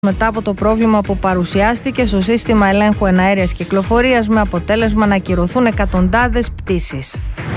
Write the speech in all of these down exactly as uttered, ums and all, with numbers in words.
μετά από το πρόβλημα που παρουσιάστηκε στο σύστημα ελέγχου εναέριας κυκλοφορίας, με αποτέλεσμα να ακυρωθούν εκατοντάδες πτήσεις.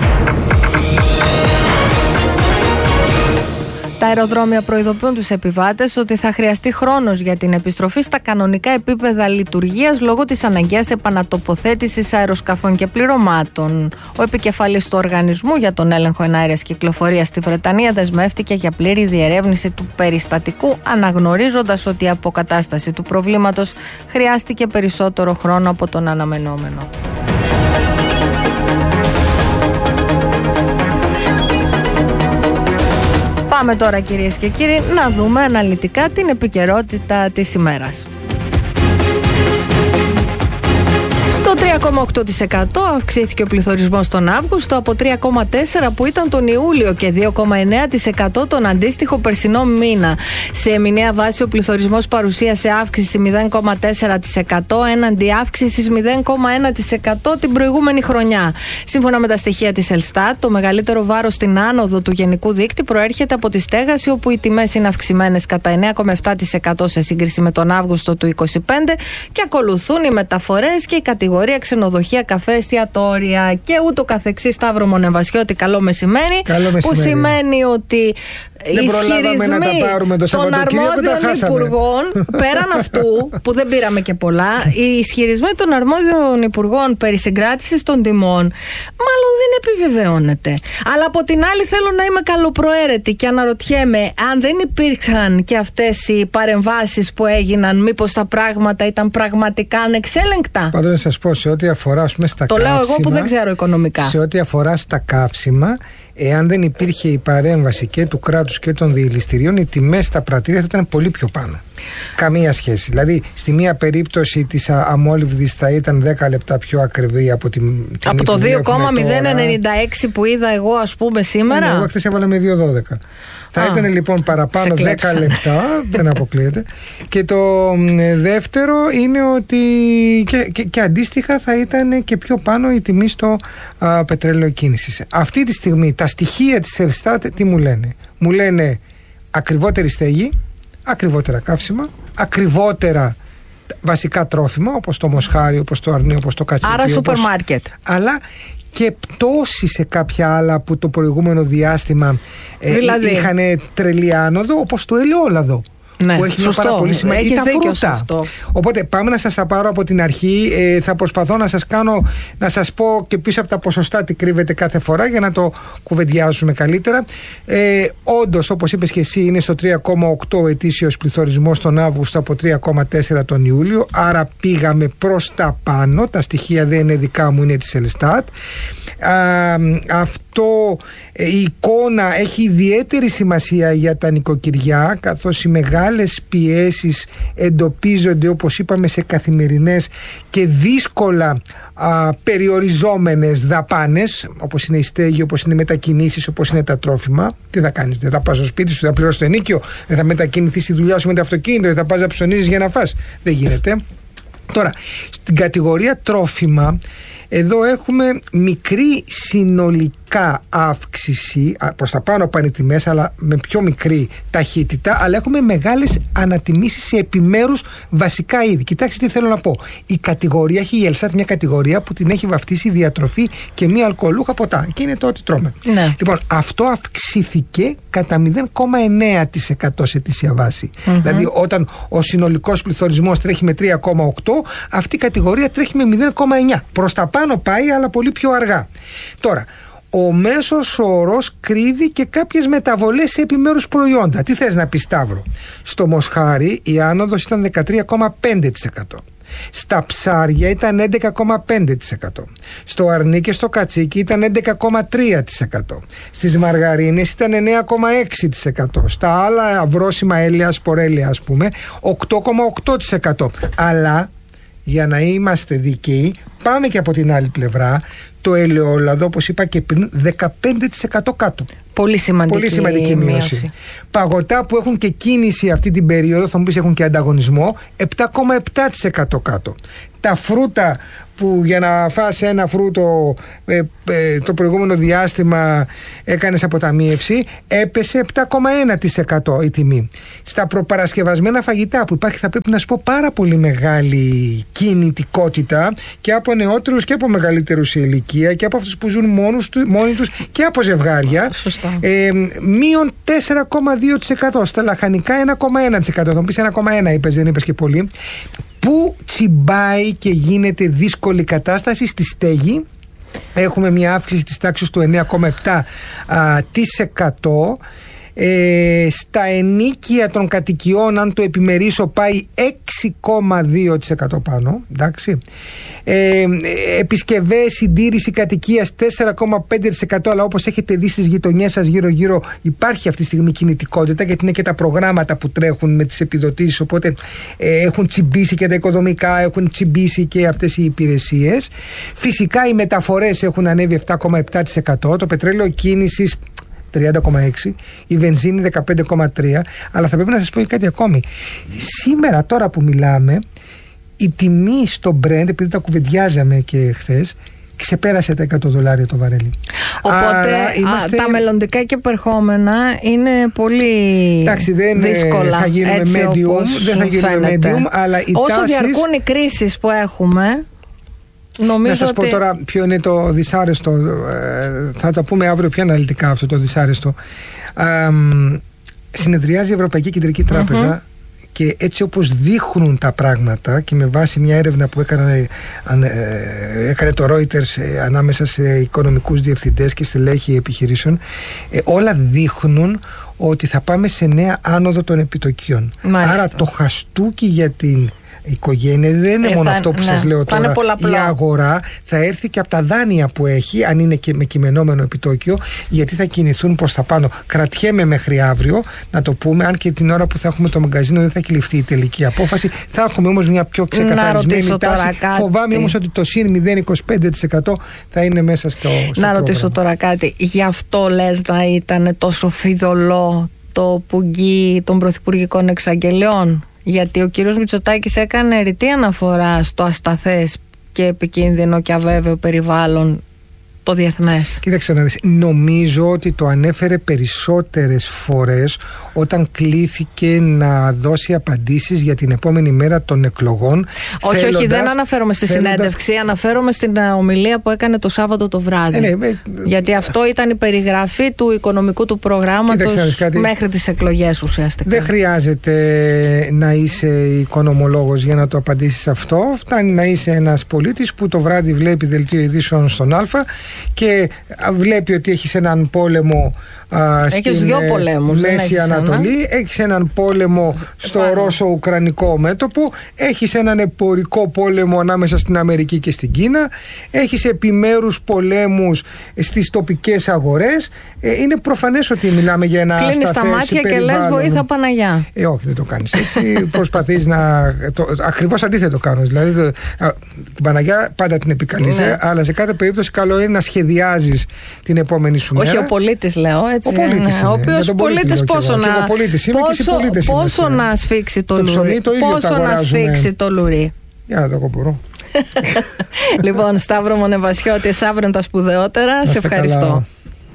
Τα αεροδρόμια προειδοποιούν τους επιβάτες ότι θα χρειαστεί χρόνος για την επιστροφή στα κανονικά επίπεδα λειτουργίας λόγω της αναγκαίας επανατοποθέτησης αεροσκαφών και πληρωμάτων. Ο επικεφαλής του Οργανισμού για τον Έλεγχο Εναέριας Κυκλοφορίας στη Βρετανία δεσμεύτηκε για πλήρη διερεύνηση του περιστατικού, αναγνωρίζοντας ότι η αποκατάσταση του προβλήματος χρειάστηκε περισσότερο χρόνο από τον αναμενόμενο. Πάμε τώρα, κυρίες και κύριοι, να δούμε αναλυτικά την επικαιρότητα της ημέρας. Στο τρία κόμμα οκτώ τοις εκατό αυξήθηκε ο πληθωρισμός τον Αύγουστο από τρία κόμμα τέσσερα τοις εκατό που ήταν τον Ιούλιο και δύο κόμμα εννέα τοις εκατό τον αντίστοιχο περσινό μήνα. Σε μηνιαία βάση ο πληθωρισμός παρουσίασε αύξηση μηδέν κόμμα τέσσερα τοις εκατό έναντι αύξησης μηδέν κόμμα ένα τοις εκατό την προηγούμενη χρονιά. Σύμφωνα με τα στοιχεία της Ελστάτ, το μεγαλύτερο βάρος στην άνοδο του γενικού δείκτη προέρχεται από τη στέγαση, όπου οι τιμές είναι αυξημένες κατά εννέα κόμμα επτά τοις εκατό σε σύγκριση με τον Αύγουστο του είκοσι πέντε, και ακολουθούν οι μεταφορές και η κατηγορία ξενοδοχεία, καφέ, εστιατόρια και ούτω καθεξής. Σταύρο Μονεβασιώτη, καλό μεσημέρι. Καλό μεσημέρι. Που σημαίνει ότι δεν προλάβαμε να τα πάρουμε το Σαββατοκύριακο, των αρμόδιων υπουργών, πέραν αυτού που δεν πήραμε και πολλά, οι ισχυρισμοί των αρμόδιων υπουργών περί συγκράτησης των τιμών μάλλον δεν επιβεβαιώνεται. Αλλά από την άλλη θέλω να είμαι καλοπροαίρετη και αναρωτιέμαι, αν δεν υπήρξαν και αυτές οι παρεμβάσεις που έγιναν, μήπως τα πράγματα ήταν πραγματικά ανεξέλεγκτα? Πάντως να σας πω, σε ό,τι αφορά ας πούμε, στα το καύσιμα, λέω εγώ που δεν ξέρω οικονομικά. Σε ό,τι αφορά στα καύσιμα, εάν δεν υπήρχε η παρέμβαση και του κράτους και των διελιστηρίων, οι τιμές στα πρατήρια θα ήταν πολύ πιο πάνω. Καμία σχέση. Δηλαδή, στη μία περίπτωση της αμόλυβδης θα ήταν δέκα λεπτά πιο ακριβή από την. Από το δύο κόμμα μηδέν ενενήντα έξι που είδα εγώ, ας πούμε, σήμερα. Εγώ χθες έβαλα με δύο δώδεκα. Θα Α, ήταν λοιπόν παραπάνω δέκα λεπτά, δεν αποκλείεται. Και το δεύτερο είναι ότι και, και, και αντίστοιχα θα ήταν και πιο πάνω η τιμή στο α, πετρέλαιο κίνησης. Αυτή τη στιγμή τα στοιχεία της Ελστάτ τι μου λένε? Μου λένε ακριβότερη στέγη, ακριβότερα καύσιμα, ακριβότερα βασικά τρόφιμα, όπως το μοσχάρι, όπως το αρνί, όπως το κατσίκι. Άρα σούπερ μάρκετ. Αλλά και πτώση σε κάποια άλλα που το προηγούμενο διάστημα δηλαδή, ε, είχαν τρελή άνοδο, όπως το ελαιόλαδο. Ναι, που έχει μια πάρα πολύ σημαντική. Ή τα φρούτα. Οπότε πάμε να σας τα πάρω από την αρχή. Ε, θα προσπαθώ να σας κάνω, να σας πω και πίσω από τα ποσοστά τι κρύβεται κάθε φορά για να το κουβεντιάζουμε καλύτερα. Ε, όντως, όπως είπες και εσύ, είναι στο τρία κόμμα οκτώ ετήσιος πληθωρισμός τον Αύγουστο από τρία κόμμα τέσσερα τον Ιούλιο. Άρα πήγαμε προς τα πάνω. Τα στοιχεία δεν είναι δικά μου, είναι της Ελστάτ. Α, αυτό, η εικόνα έχει ιδιαίτερη σημασία για τα νοικοκυριά, καθώς οι μεγάλες πιέσεις εντοπίζονται, όπως είπαμε, σε καθημερινές και δύσκολα α, περιοριζόμενες δαπάνες, όπως είναι η στέγη, όπως είναι οι μετακινήσεις, όπως είναι τα τρόφιμα. Τι θα κάνεις? Δεν θα πας στο σπίτι σου, θα πληρώσεις το ενοίκιο, δεν θα μετακινηθείς στη δουλειά σου με το αυτοκίνητο, δεν θα πας να ψωνίζεις για να φας? Δεν γίνεται. Τώρα, στην κατηγορία τρόφιμα, εδώ έχουμε μικρή συνολικά αύξηση, προς τα πάνω πάνε τιμές, αλλά με πιο μικρή ταχύτητα, αλλά έχουμε μεγάλες ανατιμήσεις σε επιμέρους βασικά είδη. Κοιτάξτε τι θέλω να πω. Η κατηγορία έχει η Ελστάτ μια κατηγορία που την έχει βαφτίσει διατροφή και μη αλκοολούχα ποτά. Και είναι το ότι τρώμε. Ναι. Λοιπόν, αυτό αυξήθηκε κατά μηδέν κόμμα εννέα τοις εκατό σε ετήσια βάση. Mm-hmm. Δηλαδή, όταν ο συνολικός πληθωρισμός τρέχει με τρία κόμμα οκτώ, αυτή η κατηγορία τρέχει με μηδέν κόμμα εννέα. Προς τα πάνω πάει, αλλά πολύ πιο αργά. Τώρα, ο μέσος όρος κρύβει και κάποιες μεταβολές σε επιμέρους προϊόντα. Τι θες να πει, Σταύρο? Στο μοσχάρι η άνοδος ήταν δεκατρία κόμμα πέντε τοις εκατό. Στα ψάρια ήταν έντεκα κόμμα πέντε τοις εκατό. Στο αρνί και στο κατσίκι ήταν έντεκα κόμμα τρία τοις εκατό. Στις μαργαρίνες ήταν εννέα κόμμα έξι τοις εκατό. Στα άλλα αυρόσιμα έλαια, σπορέλαια ας πούμε, οκτώ κόμμα οκτώ τοις εκατό. Αλλά για να είμαστε δικαίοι, πάμε και από την άλλη πλευρά, το ελαιόλαδο, όπως είπα και πριν, δεκαπέντε τοις εκατό κάτω. Πολύ σημαντική, Πολύ σημαντική μείωση. μείωση. Παγωτά που έχουν και κίνηση αυτή την περίοδο, θα μου πεις έχουν και ανταγωνισμό, επτά κόμμα επτά τοις εκατό κάτω. Τα φρούτα που για να φας ένα φρούτο ε, ε, το προηγούμενο διάστημα έκανες αποταμίευση, έπεσε επτά κόμμα ένα τοις εκατό η τιμή. Στα προπαρασκευασμένα φαγητά που υπάρχει, θα πρέπει να σου πω, πάρα πολύ μεγάλη κινητικότητα και από νεότερους και από μεγαλύτερους σε ηλικία και από αυτούς που ζουν μόνους, μόνοι τους και από ζευγάρια. Σωστά. Ε, μείον τέσσερα κόμμα δύο τοις εκατό. Στα λαχανικά ένα κόμμα ένα τοις εκατό. Θα μου πεις ένα κόμμα ένα είπες, δεν είπες και πολύ. Πού τσιμπάει και γίνεται δύσκολη κατάσταση? Στη στέγη. Έχουμε μια αύξηση της τάξης του εννέα κόμμα επτά τοις εκατό. Ε, στα ενοίκια των κατοικιών, αν το επιμερίσω, πάει έξι κόμμα δύο τοις εκατό πάνω. Εντάξει. Ε, επισκευές, συντήρηση κατοικίας τέσσερα κόμμα πέντε τοις εκατό. Αλλά όπως έχετε δει στις γειτονιές σας γύρω-γύρω, υπάρχει αυτή τη στιγμή κινητικότητα, γιατί είναι και τα προγράμματα που τρέχουν με τις επιδοτήσεις. Οπότε ε, έχουν τσιμπήσει και τα οικοδομικά, έχουν τσιμπήσει και αυτές οι υπηρεσίες. Φυσικά οι μεταφορές έχουν ανέβει επτά κόμμα επτά τοις εκατό. Το πετρέλαιο κίνησης τριάντα κόμμα έξι, η βενζίνη δεκαπέντε κόμμα τρία. Αλλά θα πρέπει να σας πω και κάτι ακόμη. Σήμερα, τώρα που μιλάμε, η τιμή στο Brent, επειδή τα κουβεντιάζαμε και χθες, ξεπέρασε τα εκατό δολάρια το βαρέλι. Οπότε Άρα, είμαστε... α, τα μελλοντικά και επερχόμενα είναι πολύ Εντάξει, δεν δύσκολα. Θα γίνουμε medium, δεν θα γίνουμε medium, αλλά οι όσο τάσεις... διαρκούν οι κρίσεις που έχουμε, νομίζω να σας ότι... πω τώρα ποιο είναι το δυσάρεστο. ε, θα το πούμε αύριο πιο αναλυτικά αυτό το δυσάρεστο. ε, συνεδριάζει η Ευρωπαϊκή Κεντρική Τράπεζα mm-hmm. και έτσι όπως δείχνουν τα πράγματα, και με βάση μια έρευνα που έκανε, ε, έκανε το Reuters ε, ανάμεσα σε οικονομικούς διευθυντές και στελέχη επιχειρήσεων, ε, όλα δείχνουν ότι θα πάμε σε νέα άνοδο των επιτοκίων. Μάλιστα. Άρα το χαστούκι για την η οικογένεια δεν είναι ε, μόνο θα, αυτό που ναι, σας λέω τώρα. Η αγορά θα έρθει και από τα δάνεια που έχει, αν είναι και με κειμενόμενο επιτόκιο, γιατί θα κινηθούν προς τα πάνω. Κρατιέμαι μέχρι αύριο να το πούμε, αν και την ώρα που θα έχουμε το μαγκαζίνο δεν θα έχει ληφθεί η τελική απόφαση. Θα έχουμε όμως μια πιο ξεκαθαρισμένη τάση. Φοβάμαι όμως ότι το συν μηδέν κόμμα είκοσι πέντε τοις εκατό θα είναι μέσα στο, στο Να πρόγραμμα. ρωτήσω τώρα κάτι. Γι' αυτό λες να ήταν τόσο φιδωλό το πουγγί των πρωθυπουργικών εξαγγελιών? Γιατί ο κύριος Μητσοτάκης έκανε ρητή αναφορά στο ασταθές και επικίνδυνο και αβέβαιο περιβάλλον το διεθνές. Κοίταξε να δεις, νομίζω ότι το ανέφερε περισσότερες φορές όταν κλήθηκε να δώσει απαντήσεις για την επόμενη μέρα των εκλογών. Όχι, θέλοντας, όχι, δεν αναφέρομαι στη θέλοντας... συνέντευξη, αναφέρομαι στην ομιλία που έκανε το Σάββατο το βράδυ. Ε, ναι, με... Γιατί αυτό ήταν η περιγραφή του οικονομικού του προγράμματος μέχρι τις εκλογές ουσιαστικά. Δεν χρειάζεται να είσαι οικονομολόγος για να το απαντήσεις αυτό. Φτάνει να είσαι ένας πολίτης που το βράδυ βλέπει δελτίο ειδήσεων στον Α και βλέπει ότι έχεις έναν πόλεμο α, έχεις στην δύο πολέμους, Μέση Ανατολή, ένα. Έχεις έναν πόλεμο στο Ρώσο-Ουκρανικό μέτωπο, έχεις έναν εμπορικό πόλεμο ανάμεσα στην Αμερική και στην Κίνα, έχεις επιμέρους πολέμους στις τοπικές αγορές. ε, είναι προφανές ότι μιλάμε για ένα ασταθές περιβάλλον. Κλείνεις τα μάτια και λες βοήθα Παναγιά. Ε, όχι, δεν το κάνεις έτσι. Προσπαθείς να... Το, ακριβώς αντίθετο κάνεις. Δηλαδή το, α, την Παναγιά πάντα την επικαλείσαι, ναι. Αλλά σε κάθε περίπτωση καλό είναι να σχεδιάζεις την επόμενη σου μέρα. Όχι, ο πολίτης λέω έτσι. Ο πολίτης είναι. Ο οποίος πολίτης πόσο να... Εγώ πολίτης είμαι πόσο, και εσύ πολίτης πόσο είμαι. να σφίξει το, το λουρί. Ψωμί, το ίδιο πόσο να σφίξει το λουρί. Για να το εγώ μπορώ. Λοιπόν, Σταύρο Μονεβασιώτη, αύριο τα σπουδαιότερα. Σε ευχαριστώ. Καλά.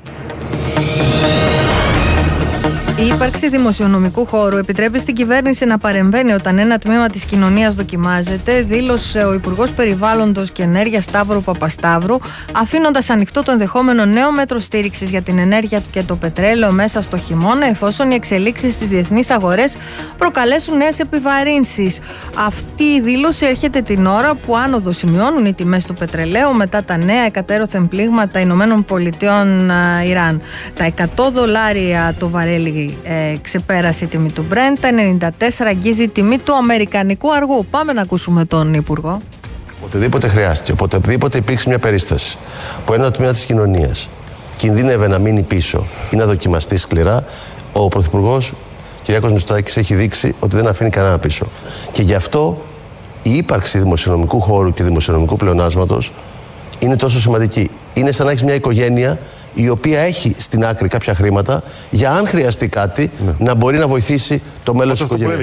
Η ύπαρξη δημοσιονομικού χώρου επιτρέπει στην κυβέρνηση να παρεμβαίνει όταν ένα τμήμα της κοινωνίας δοκιμάζεται, δήλωσε ο Υπουργός Περιβάλλοντος και Ενέργειας Σταύρου Παπασταύρου, αφήνοντας ανοιχτό το ενδεχόμενο νέο μέτρο στήριξης για την ενέργεια και το πετρέλαιο μέσα στο χειμώνα, εφόσον οι εξελίξεις στις διεθνείς αγορές προκαλέσουν νέες επιβαρύνσεις. Αυτή η δήλωση έρχεται την ώρα που άνοδο σημειώνουν οι τιμές του πετρελαίου μετά τα νέα εκατέρωθεν πλήγματα Ηνωμένων Πολιτειών Ιράν. Τα εκατό δολάρια το βαρέλι Ε, ξεπέρασε η τιμή του Brent, τα ενενήντα τέσσερα αγγίζει η τιμή του αμερικανικού αργού. Πάμε να ακούσουμε τον Υπουργό. Οποτεδήποτε χρειάστηκε, οποτεδήποτε υπήρξε μια περίσταση που ένα τμήμα της κοινωνίας κινδύνευε να μείνει πίσω ή να δοκιμαστεί σκληρά, ο Πρωθυπουργός Κυριάκος Μητσοτάκης έχει δείξει ότι δεν αφήνει κανένα πίσω. Και γι' αυτό η ύπαρξη δημοσιονομικού χώρου και δημοσιονομικού πλεονάσματος είναι τόσο σημαντική. Είναι σαν να έχεις μια οικογένεια η οποία έχει στην άκρη κάποια χρήματα για αν χρειαστεί κάτι ναι. να μπορεί να βοηθήσει το μέλλον της οικογένειας.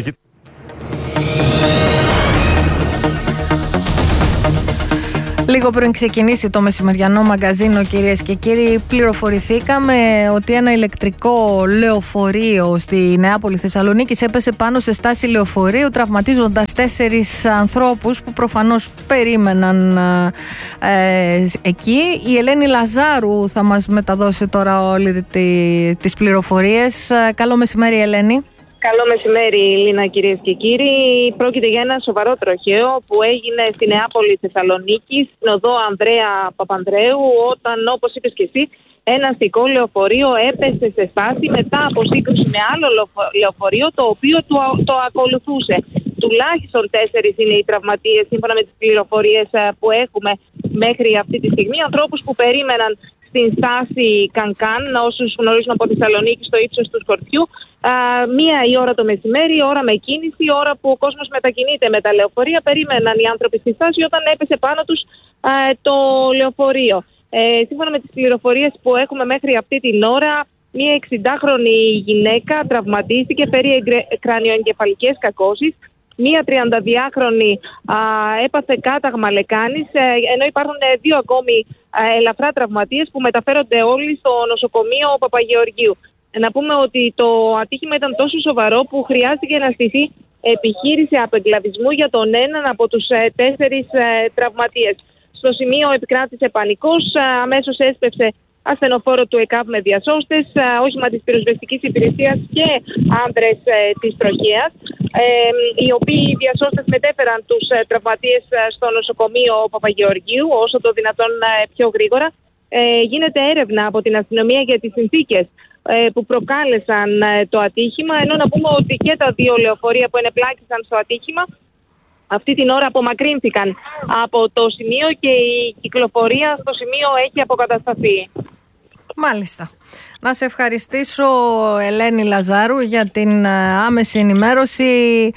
Λίγο πριν ξεκινήσει το μεσημεριανό μαγκαζίνο, κυρίες και κύριοι, πληροφορηθήκαμε ότι ένα ηλεκτρικό λεωφορείο στη Νεάπολη Θεσσαλονίκης έπεσε πάνω σε στάση λεωφορείου, τραυματίζοντας τέσσερις ανθρώπους που προφανώς περίμεναν ε, εκεί. Η Ελένη Λαζάρου θα μας μεταδώσει τώρα όλες τις πληροφορίες. Καλό μεσημέρι, Ελένη. Καλό μεσημέρι, Λίνα, κυρίες και κύριοι. Πρόκειται για ένα σοβαρό τροχαίο που έγινε στη Νεάπολη Θεσσαλονίκη, στην οδό Ανδρέα Παπανδρέου, όταν, όπως είπες και εσύ, ένα αστικό λεωφορείο έπεσε σε στάση μετά από σύγκρουση με άλλο λεωφορείο, το οποίο το, το ακολουθούσε. Τουλάχιστον τέσσερις είναι οι τραυματίες, σύμφωνα με τις πληροφορίες που έχουμε μέχρι αυτή τη στιγμή. Ανθρώπους που περίμεναν στην στάση Κανκάν, όσους γνωρίζουν από Θεσσαλονίκη, στο ύψος του Σκορπιού, μία η ώρα το μεσημέρι, ώρα με κίνηση, ώρα που ο κόσμος μετακινείται με τα λεωφορεία. Περίμεναν οι άνθρωποι στη στάση όταν έπεσε πάνω τους α, το λεωφορείο. Ε, σύμφωνα με τις πληροφορίες που έχουμε μέχρι αυτή την ώρα, μία εξηντάχρονη γυναίκα τραυματίστηκε, φέρει κρανιοεγκεφαλικές κακώσεις. Μία τριανταδυάχρονη α, έπαθε κάταγμα λεκάνης, ε, ενώ υπάρχουν ε, δύο ακόμη α, ελαφρά τραυματίες που μεταφέρονται όλοι στο νοσοκομείο Παπαγεωργίου. Να πούμε ότι το ατύχημα ήταν τόσο σοβαρό που χρειάστηκε να στηθεί επιχείρηση απεγκλαβισμού για τον έναν από τους ε, τέσσερις ε, τραυματίες. Στο σημείο επικράτησε πανικός, ε, αμέσως έσπευσε ασθενοφόρο του ΕΚΑΒ με διασώστες, ε, όχημα της πυροσβεστικής υπηρεσίας και άντρες ε, της τροχέας, ε, οι οποίοι διασώστες μετέφεραν τους ε, τραυματίες ε, στο νοσοκομείο Παπαγεωργίου όσο το δυνατόν ε, πιο γρήγορα. Ε, γίνεται έρευνα από την αστυνομία για τις συνθήκες που προκάλεσαν το ατύχημα, ενώ να πούμε ότι και τα δύο λεωφορεία που ενεπλάκησαν στο ατύχημα αυτή την ώρα απομακρύνθηκαν από το σημείο και η κυκλοφορία στο σημείο έχει αποκατασταθεί. Μάλιστα. Να σε ευχαριστήσω, Ελένη Λαζάρου, για την άμεση ενημέρωση.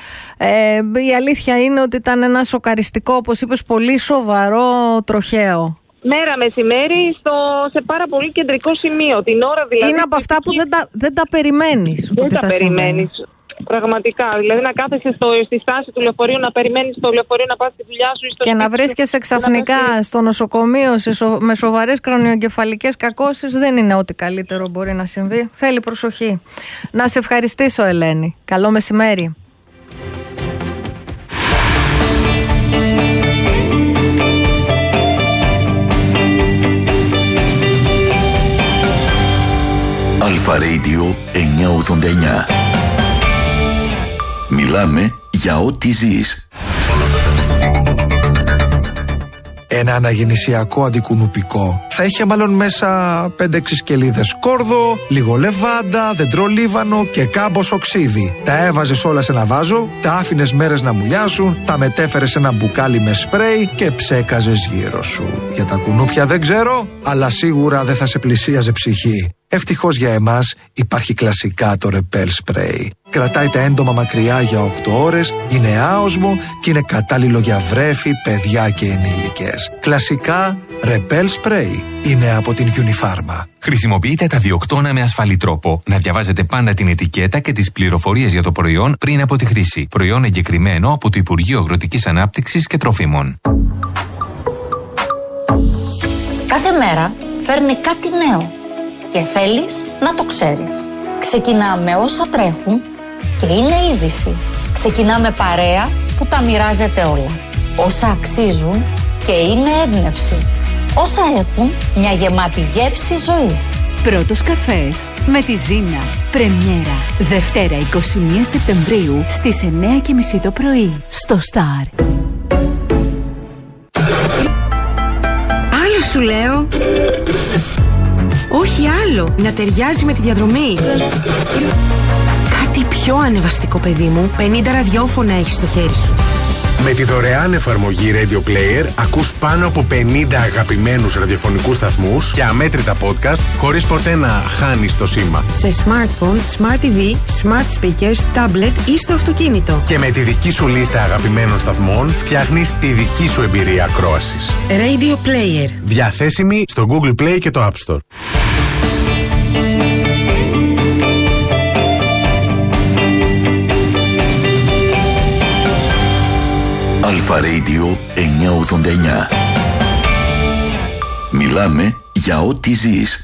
Ε, η αλήθεια είναι ότι ήταν ένα σοκαριστικό, όπως είπες, πολύ σοβαρό τροχαίο. Μέρα μεσημέρι στο, σε πάρα πολύ κεντρικό σημείο. Την ώρα δηλαδή. Είναι από αυτά που δεν τα, δεν τα περιμένεις. Δεν ότι τα θα περιμένεις. Πραγματικά. Δηλαδή να κάθεσαι στο, στη στάση του λεωφορείου, να περιμένεις το λεωφορείο να πας στη δουλειά σου. Ή στο και να βρίσκεσαι ξαφνικά να στο νοσοκομείο σε σο, με σοβαρές κρανιοεγκεφαλικές κακώσεις δεν είναι ό,τι καλύτερο μπορεί να συμβεί. Θέλει προσοχή. Να σε ευχαριστήσω, Ελένη. Καλό μεσημέρι. Αλφα Radio εννιακόσια ογδόντα εννιά. Μιλάμε για ό,τι ζεις. Ένα αναγεννησιακό αντικουνουπικό θα είχε μάλλον μέσα πέντε έξι σκελίδες κόρδο, λίγο λεβάντα, δεντρολίβανο και κάμπος οξύδι. Τα έβαζες όλα σε ένα βάζο, τα άφηνες μέρες να μουλιάσουν, τα μετέφερες σε ένα μπουκάλι με σπρέι και ψέκαζες γύρω σου. Για τα κουνούπια δεν ξέρω, αλλά σίγουρα δεν θα σε πλησίαζε ψυχή. Ευτυχώς για εμάς υπάρχει κλασικά το Repel Spray. Κρατάει τα έντομα μακριά για οκτώ ώρες, είναι άοσμο και είναι κατάλληλο για βρέφη, παιδιά και ενήλικες. Κλασικά Repel Spray είναι από την Unifarma. Χρησιμοποιείτε τα διοκτώνα με ασφαλή τρόπο. Να διαβάζετε πάντα την ετικέτα και τις πληροφορίες για το προϊόν πριν από τη χρήση. Προϊόν εγκεκριμένο από το Υπουργείο Αγροτικής Ανάπτυξης και Τροφίμων. Κάθε μέρα φέρνει κάτι νέο και θέλεις να το ξέρεις. Ξεκινάμε όσα τρέχουν και είναι είδηση. Ξεκινάμε παρέα που τα μοιράζεται όλα. Όσα αξίζουν και είναι έμπνευση. Όσα έχουν μια γεμάτη γεύση ζωής. Πρώτος καφές με τη Ζήνα. Πρεμιέρα Δευτέρα εικοστή πρώτη Σεπτεμβρίου στις εννιά και μισή το πρωί στο Star. Άλλο σου λέω. Όχι άλλο, να ταιριάζει με τη διαδρομή. Κάτι πιο ανεβαστικό, παιδί μου. πενήντα ραδιόφωνα έχεις στο χέρι σου. Με τη δωρεάν εφαρμογή Radio Player ακούς πάνω από πενήντα αγαπημένους ραδιοφωνικούς σταθμούς και αμέτρητα podcast χωρίς ποτέ να χάνεις το σήμα. Σε smartphone, smart τι βι, smart speakers, tablet ή στο αυτοκίνητο. Και με τη δική σου λίστα αγαπημένων σταθμών φτιάχνεις τη δική σου εμπειρία ακρόασης. Radio Player. Διαθέσιμη στο Google Play και το App Store. Αλφα Radio εννιακόσια ογδόντα εννιά. Μιλάμε για ό,τι ζεις.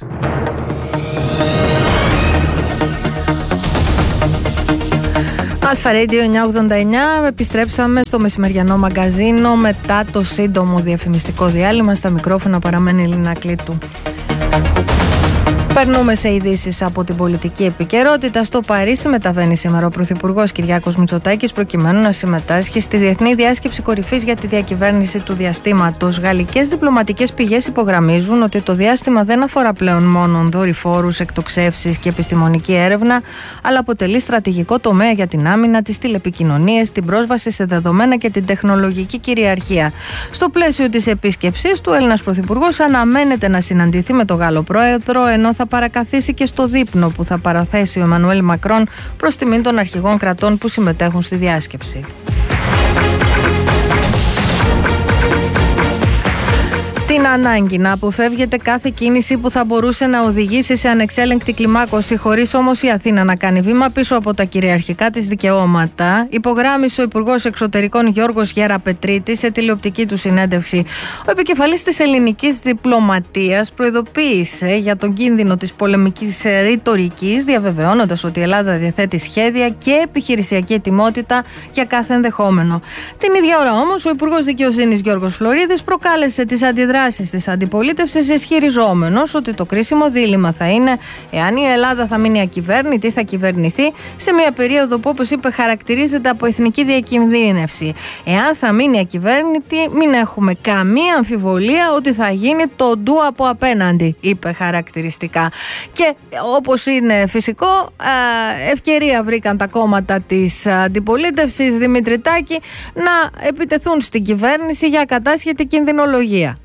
Αλφα Radio εννιακόσια ογδόντα εννιά. Επιστρέψαμε στο μεσημεριανό μαγκαζίνο μετά το σύντομο διαφημιστικό διάλειμμα. Στα μικρόφωνα παραμένει η Λίνα Κλήτου. Περνούμε σε ειδήσεις από την πολιτική επικαιρότητα. Στο Παρίσι μεταβαίνει σήμερα ο Πρωθυπουργός Κυριάκος Μητσοτάκης προκειμένου να συμμετάσχει στη Διεθνή Διάσκεψη Κορυφής για τη Διακυβέρνηση του Διαστήματος. Γαλλικές διπλωματικές πηγές υπογραμμίζουν ότι το διάστημα δεν αφορά πλέον μόνο δορυφόρους, εκτοξεύσεις και επιστημονική έρευνα, αλλά αποτελεί στρατηγικό τομέα για την άμυνα, τις τηλεπικοινωνίες, την πρόσβαση σε δεδομένα και την τεχνολογική κυριαρχία. Στο πλαίσιο της επίσκεψης του, ο Έλληνας Πρωθυπουργός αναμένεται να συναντηθεί με τον Γάλλο Πρόεδρο, ενώ θα παρακαθίσει και στο δείπνο που θα παραθέσει ο Εμμανουέλ Μακρόν προς τιμήν των αρχηγών κρατών που συμμετέχουν στη διάσκεψη. Την ανάγκη να αποφεύγεται κάθε κίνηση που θα μπορούσε να οδηγήσει σε ανεξέλεγκτη κλιμάκωση, χωρίς όμως η Αθήνα να κάνει βήμα πίσω από τα κυριαρχικά της δικαιώματα, υπογράμμισε ο Υπουργός Εξωτερικών Γιώργος Γεραπετρίτης σε τηλεοπτική του συνέντευξη. Ο επικεφαλής της ελληνικής διπλωματίας προειδοποίησε για τον κίνδυνο της πολεμικής ρητορικής, διαβεβαιώνοντας ότι η Ελλάδα διαθέτει σχέδια και επιχειρησιακή ετοιμότητα για κάθε ενδεχόμενο. Την ίδια ώρα όμως, ο Υπουργός Δικαιοσύνης Γιώργος Φλωρίδης προκάλεσε τις αντιδράσεις της αντιπολίτευσης, ισχυριζόμενος ότι το κρίσιμο δίλημμα θα είναι εάν η Ελλάδα θα μείνει ακυβέρνητη ή θα κυβερνηθεί σε μια περίοδο που, όπως είπε, χαρακτηρίζεται από εθνική διακινδύνευση. Εάν θα μείνει ακυβέρνητη, μην έχουμε καμία αμφιβολία ότι θα γίνει το ντου από απέναντι, είπε χαρακτηριστικά. Και όπως είναι φυσικό, ευκαιρία βρήκαν τα κόμματα της αντιπολίτευσης, Δημήτρη Τάκη, να επιτεθούν στην κυβέρνηση για κατάσχετη κινδυνολογία.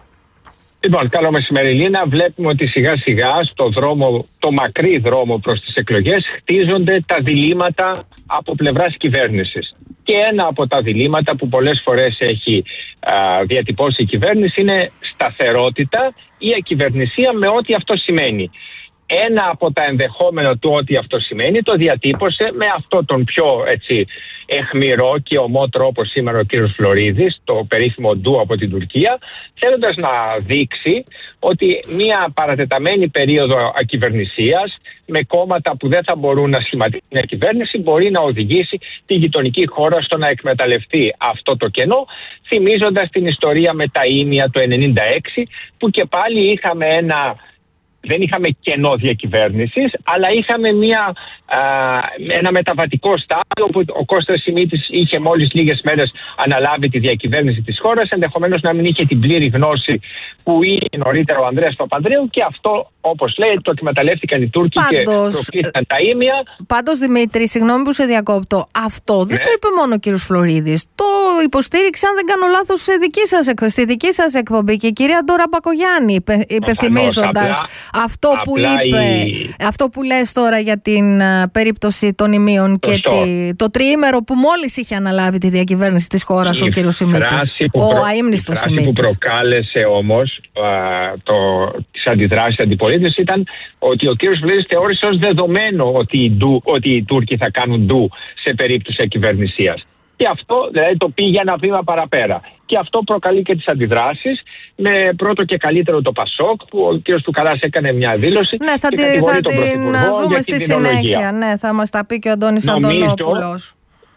Λοιπόν, καλό μεσημέρι Λίνα. Βλέπουμε ότι σιγά σιγά στο δρόμο, το μακρύ δρόμο προς τις εκλογές, χτίζονται τα διλήμματα από πλευράς κυβέρνησης. Και ένα από τα διλήμματα που πολλές φορές έχει α, διατυπώσει η κυβέρνηση είναι σταθερότητα ή ακυβερνησία με ό,τι αυτό σημαίνει. Ένα από τα ενδεχόμενα του ό,τι αυτό σημαίνει το διατύπωσε με αυτό τον πιο έτσι εχμηρό και ομό τρόπο σήμερα ο κύριος Φλωρίδης, το περίφημο ντου από την Τουρκία, θέλοντας να δείξει ότι μια παρατεταμένη περίοδο ακυβερνησίας με κόμματα που δεν θα μπορούν να σχηματίσουν μια κυβέρνηση μπορεί να οδηγήσει τη γειτονική χώρα στο να εκμεταλλευτεί αυτό το κενό, θυμίζοντας την ιστορία με τα ήμια το ενενήντα έξι που και πάλι είχαμε ένα... Δεν είχαμε κενό διακυβέρνησης, αλλά είχαμε μια, α, ένα μεταβατικό στάδιο όπου ο Κώστας Σιμίτης είχε μόλις λίγες μέρες αναλάβει τη διακυβέρνηση της χώρας, ενδεχομένως να μην είχε την πλήρη γνώση που είχε νωρίτερα ο Ανδρέας Παπανδρέου και αυτό, όπως λέει, το εκμεταλλεύτηκαν οι Τούρκοι και προκλήθηκαν τα ήμια. Πάντως, Δημήτρη, συγγνώμη που σε διακόπτω, αυτό δεν ναι. το είπε μόνο ο κύριος Φλωρίδης. Το υποστήριξε, αν δεν κάνω λάθος, στη δική σας, στη δική σας εκπομπή και η κυρία Ντόρα Μπακογιάννη, υπενθυμίζοντας αυτό που είπε, η... αυτό που λες τώρα για την uh, περίπτωση των ημείων και τη, το τριήμερο που μόλις είχε αναλάβει τη διακυβέρνηση της χώρας η ο κύριος Σιμίτης, ο αείμνηστος Σιμίτης. Η φράση που προκάλεσε όμως uh, το, τις αντιδράσεις αντιπολίτευσης ήταν ότι ο κύριος Φλωρίδης θεώρησε ως δεδομένο ότι οι, ντου, ότι οι Τούρκοι θα κάνουν ντου σε περίπτωση ακυβερνησίας. Και αυτό δηλαδή το πήγε ένα βήμα παραπέρα. Και αυτό προκαλεί και τις αντιδράσεις, με πρώτο και καλύτερο το Πασόκ, που ο κ. Τουκαλάς έκανε μια δήλωση. Ναι, θα, και τη, θα την δούμε στη συνέχεια. Ναι, θα μας τα πει και ο Αντώνης Αντωνόπουλος.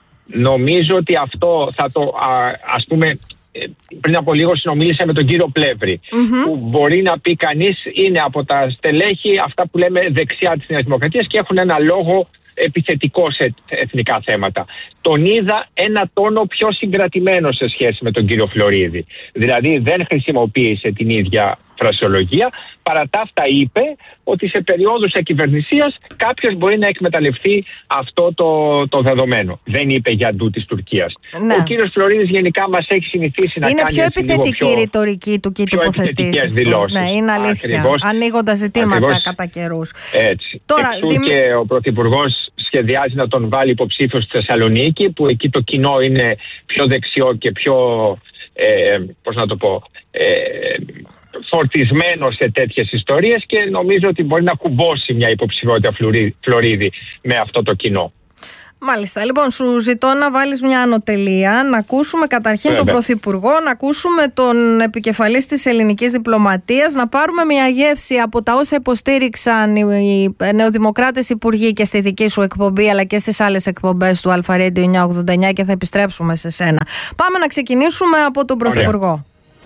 Νομίζω ότι αυτό θα το, α, ας πούμε, πριν από λίγο συνομίλησα με τον κύριο Πλεύρη, mm-hmm. που μπορεί να πει κανείς είναι από τα στελέχη αυτά που λέμε δεξιά της Νέας Δημοκρατίας και έχουν ένα λόγο επιθετικό σε εθνικά θέματα. Τον είδα ένα τόνο πιο συγκρατημένο σε σχέση με τον κύριο Φλωρίδη. Δηλαδή δεν χρησιμοποίησε την ίδια φρασιολογία. Παρά τα αυτά είπε ότι σε περιόδους ακυβερνησίας κάποιος μπορεί να εκμεταλλευτεί αυτό το, το δεδομένο. Δεν είπε για ντου της Τουρκίας. Ναι. Ο κύριος Φλωρίδης γενικά μας έχει συνηθίσει να είναι κάνει πιο επιθετική η ρητορική του και οι τοποθετήσεις του. Ναι, είναι αλήθεια. Ανοίγοντας ζητήματα ακριβώς, κατά καιρούς. Έτσι. Τώρα, Εξού δημ... και ο Πρωθυπουργός σχεδιάζει να τον βάλει υποψήφιο στη Θεσσαλονίκη, που εκεί το κοινό είναι πιο δεξιό και πιο, ε, πώς να το πω, ε, φορτισμένο σε τέτοιες ιστορίες, και νομίζω ότι μπορεί να κουμπώσει μια υποψηφιότητα Φλωρίδη με αυτό το κοινό. Μάλιστα. Λοιπόν, σου ζητώ να βάλεις μια ανωτελεία, να ακούσουμε καταρχήν Βέβαια. τον Πρωθυπουργό, να ακούσουμε τον επικεφαλής της ελληνικής διπλωματίας, να πάρουμε μια γεύση από τα όσα υποστήριξαν οι νεοδημοκράτες υπουργοί και στη δική σου εκπομπή, αλλά και στις άλλες εκπομπές του Αλφα Radio εννιακόσια ογδόντα εννιά, και θα επιστρέψουμε σε σένα. Πάμε να ξεκινήσουμε από τον Πρωθυπουργό. Ωραία.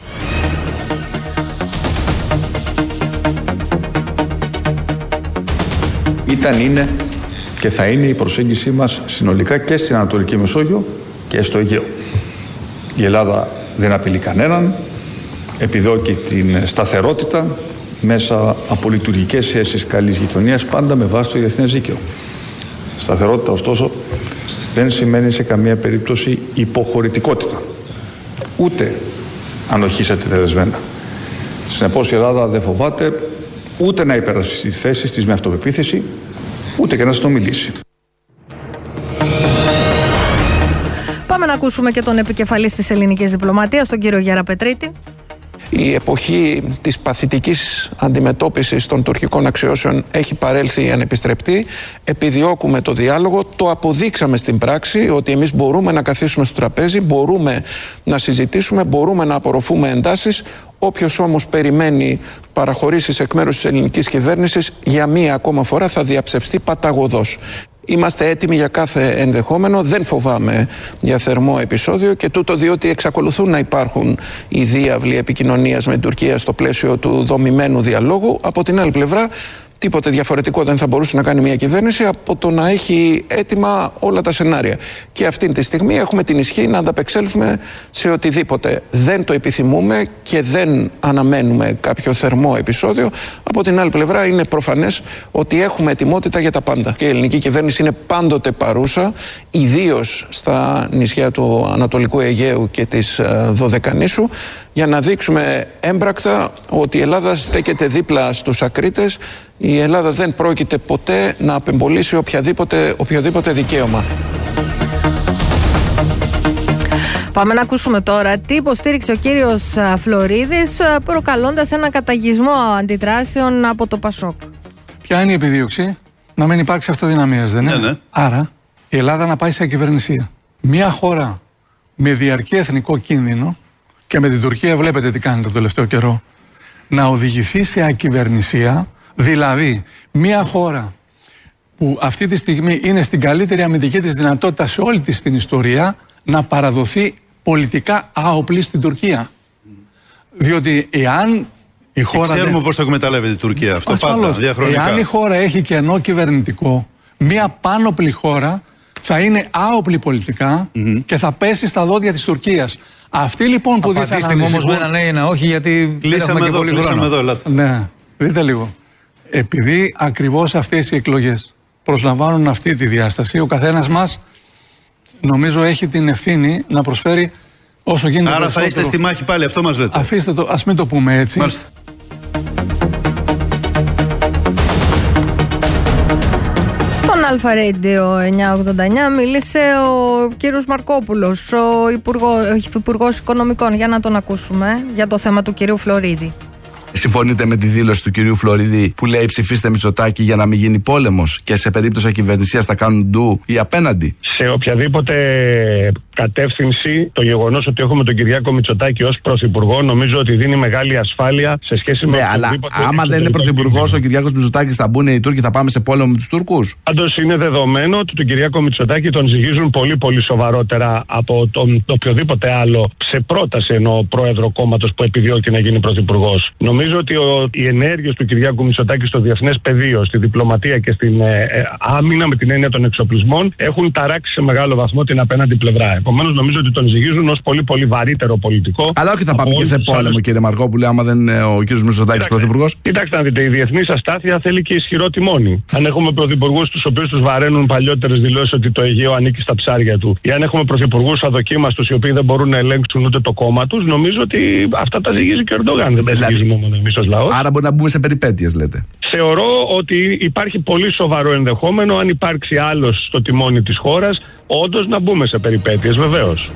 Ήταν, είναι και θα είναι η προσέγγιση μας συνολικά και στην Ανατολική Μεσόγειο και στο Αιγαίο. Η Ελλάδα δεν απειλεί κανέναν, επιδιώκει την σταθερότητα μέσα από λειτουργικές σχέσεις καλής γειτονίας, πάντα με βάση το διεθνές δίκαιο. Σταθερότητα, ωστόσο, δεν σημαίνει σε καμία περίπτωση υποχωρητικότητα, ούτε ανοχή αντιτελεσμένα. Συνεπώς η Ελλάδα δεν φοβάται ούτε να υπερασπιστεί τις θέσεις της με αυτοπεποίθηση, ούτε και να συνομιλήσει. Πάμε να ακούσουμε και τον επικεφαλής της ελληνικής διπλωματίας, τον κύριο Γεραπετρίτη. Η εποχή της παθητικής αντιμετώπισης των τουρκικών αξιώσεων έχει παρέλθει ανεπιστρεπτή. Επιδιώκουμε το διάλογο, το αποδείξαμε στην πράξη ότι εμείς μπορούμε να καθίσουμε στο τραπέζι, μπορούμε να συζητήσουμε, μπορούμε να απορροφούμε εντάσεις. Όποιος όμως περιμένει παραχωρήσεις εκ μέρους της ελληνικής κυβέρνησης, για μία ακόμα φορά θα διαψευστεί παταγωδώς. Είμαστε έτοιμοι για κάθε ενδεχόμενο, δεν φοβάμαι για θερμό επεισόδιο, και τούτο διότι εξακολουθούν να υπάρχουν οι διάβλοι επικοινωνίας με την Τουρκία στο πλαίσιο του δομημένου διαλόγου. Από την άλλη πλευρά, τίποτε διαφορετικό δεν θα μπορούσε να κάνει μια κυβέρνηση από το να έχει έτοιμα όλα τα σενάρια. Και αυτή τη στιγμή έχουμε την ισχύ να ανταπεξέλθουμε σε οτιδήποτε. Δεν το επιθυμούμε και δεν αναμένουμε κάποιο θερμό επεισόδιο. Από την άλλη πλευρά, είναι προφανές ότι έχουμε ετοιμότητα για τα πάντα. Και η ελληνική κυβέρνηση είναι πάντοτε παρούσα, ιδίως στα νησιά του Ανατολικού Αιγαίου και της Δωδεκανήσου, για να δείξουμε έμπρακτα ότι η Ελλάδα στέκεται δίπλα στους ακρίτες. Η Ελλάδα δεν πρόκειται ποτέ να απεμπολίσει οποιαδήποτε, οποιοδήποτε δικαίωμα. Πάμε να ακούσουμε τώρα τι υποστήριξε ο κύριος Φλωρίδης, προκαλώντας ένα καταγισμό αντιδράσεων από το Πασόκ. Ποια είναι η επιδίωξη? Να μην υπάρξει αυτοδυναμίας, δεν είναι? Ναι, ναι. Άρα η Ελλάδα να πάει σε ακυβερνησία. Μια χώρα με διαρκή εθνικό κίνδυνο, και με την Τουρκία βλέπετε τι κάνει το τελευταίο καιρό, να οδηγηθεί σε ακυβερνησία, δηλαδή μια χώρα που αυτή τη στιγμή είναι στην καλύτερη αμυντική της δυνατότητα σε όλη της την ιστορία, να παραδοθεί πολιτικά άοπλη στην Τουρκία. Διότι εάν η χώρα... Και ξέρουμε δεν... πώς το εκμεταλλεύεται η Τουρκία αυτό. Ασφαλώς, πάντα, διαχρονικά. Εάν η χώρα έχει κενό κυβερνητικό, μια πάνωπλη χώρα θα είναι άοπλη πολιτικά mm-hmm. και θα πέσει στα δόντια της Τουρκίας. Αυτοί λοιπόν που δεν θα ανησυχούν... όμως με ένα ναι ή ένα όχι, γιατί κλείσαμε εδώ, και πολύ χρόνο. Εδώ, ναι, δείτε λίγο. Επειδή ακριβώς αυτές οι εκλογές προσλαμβάνουν αυτή τη διάσταση, ο καθένας μας νομίζω έχει την ευθύνη να προσφέρει όσο γίνεται. Άρα περισσότερο. θα είστε στη μάχη πάλι, αυτό μας λέτε? Αφήστε το, ας μην το πούμε έτσι. Μάλιστα. Στον Αλφα Radio εννιακόσια ογδόντα εννιά μίλησε ο κύριος Μαρκόπουλος, ο Υπουργός, Υπουργός Οικονομικών. Για να τον ακούσουμε για το θέμα του κυρίου Φλωρίδη. Συμφωνείτε με τη δήλωση του κυρίου Φλωρίδη που λέει ψηφίστε Μητσοτάκη για να μην γίνει πόλεμος, και σε περίπτωση ακυβερνησίας θα κάνουν ντου ή απέναντι? Σε οποιαδήποτε κατεύθυνση, το γεγονός ότι έχουμε τον Κυριάκο Μητσοτάκη ως πρωθυπουργό νομίζω ότι δίνει μεγάλη ασφάλεια σε σχέση με. Ναι, αλλά άμα δεν είναι πρωθυπουργός ο Κυριάκος Μητσοτάκης, θα μπουν οι Τούρκοι, θα πάμε σε πόλεμο με τους Τούρκους? Πάντως είναι δεδομένο ότι τον Κυριάκο Μητσοτάκη τον ζυγίζουν πολύ πολύ σοβαρότερα από τον οποιοδήποτε άλλο σε πρόταση, ενώ πρόεδρο κόμματος που επιδιώκει να γίνει πρωθυπουργός. Νομίζω Νομίζω ότι ο, οι ενέργειες του Κυριάκου Μητσοτάκη στο διεθνές πεδίο, στη διπλωματία και στην ε, ε, άμυνα με την έννοια των εξοπλισμών έχουν ταράξει σε μεγάλο βαθμό την απέναντι πλευρά. Επομένως, νομίζω ότι τον ζυγίζουν ως πολύ πολύ βαρύτερο πολιτικό. Αλλά όχι θα πάμε και σε πόλεμο, άλλες... κύριε Μαρκόπουλε, άμα δεν είναι ο κ. Μητσοτάκης πρωθυπουργός. Κοιτάξτε να δείτε, η διεθνής αστάθεια θέλει και ισχυρό τιμόνι. Αν έχουμε πρωθυπουργούς τους οποίους τους βαραίνουν παλιότερες δηλώσεις ότι το Αιγαίο ανήκει στα ψάρια του, ή αν έχουμε πρωθυπουργούς αδοκίμαστους οι οποίοι δεν μπορούν να ελέγξουν ούτε το κόμμα τους, νομίζω ότι αυτά τα ζυγίζει και ο Ερντογάν. Δεν τα ζυγίζουμε μόνο εμείς ως λαός. Άρα μπορεί να μπούμε σε περιπέτειες, λέτε. Θεωρώ ότι υπάρχει πολύ σοβαρό ενδεχόμενο, αν υπάρξει άλλος στο τιμόνι της χώρας, όντως να μπούμε σε περιπέτειες, βεβαίως.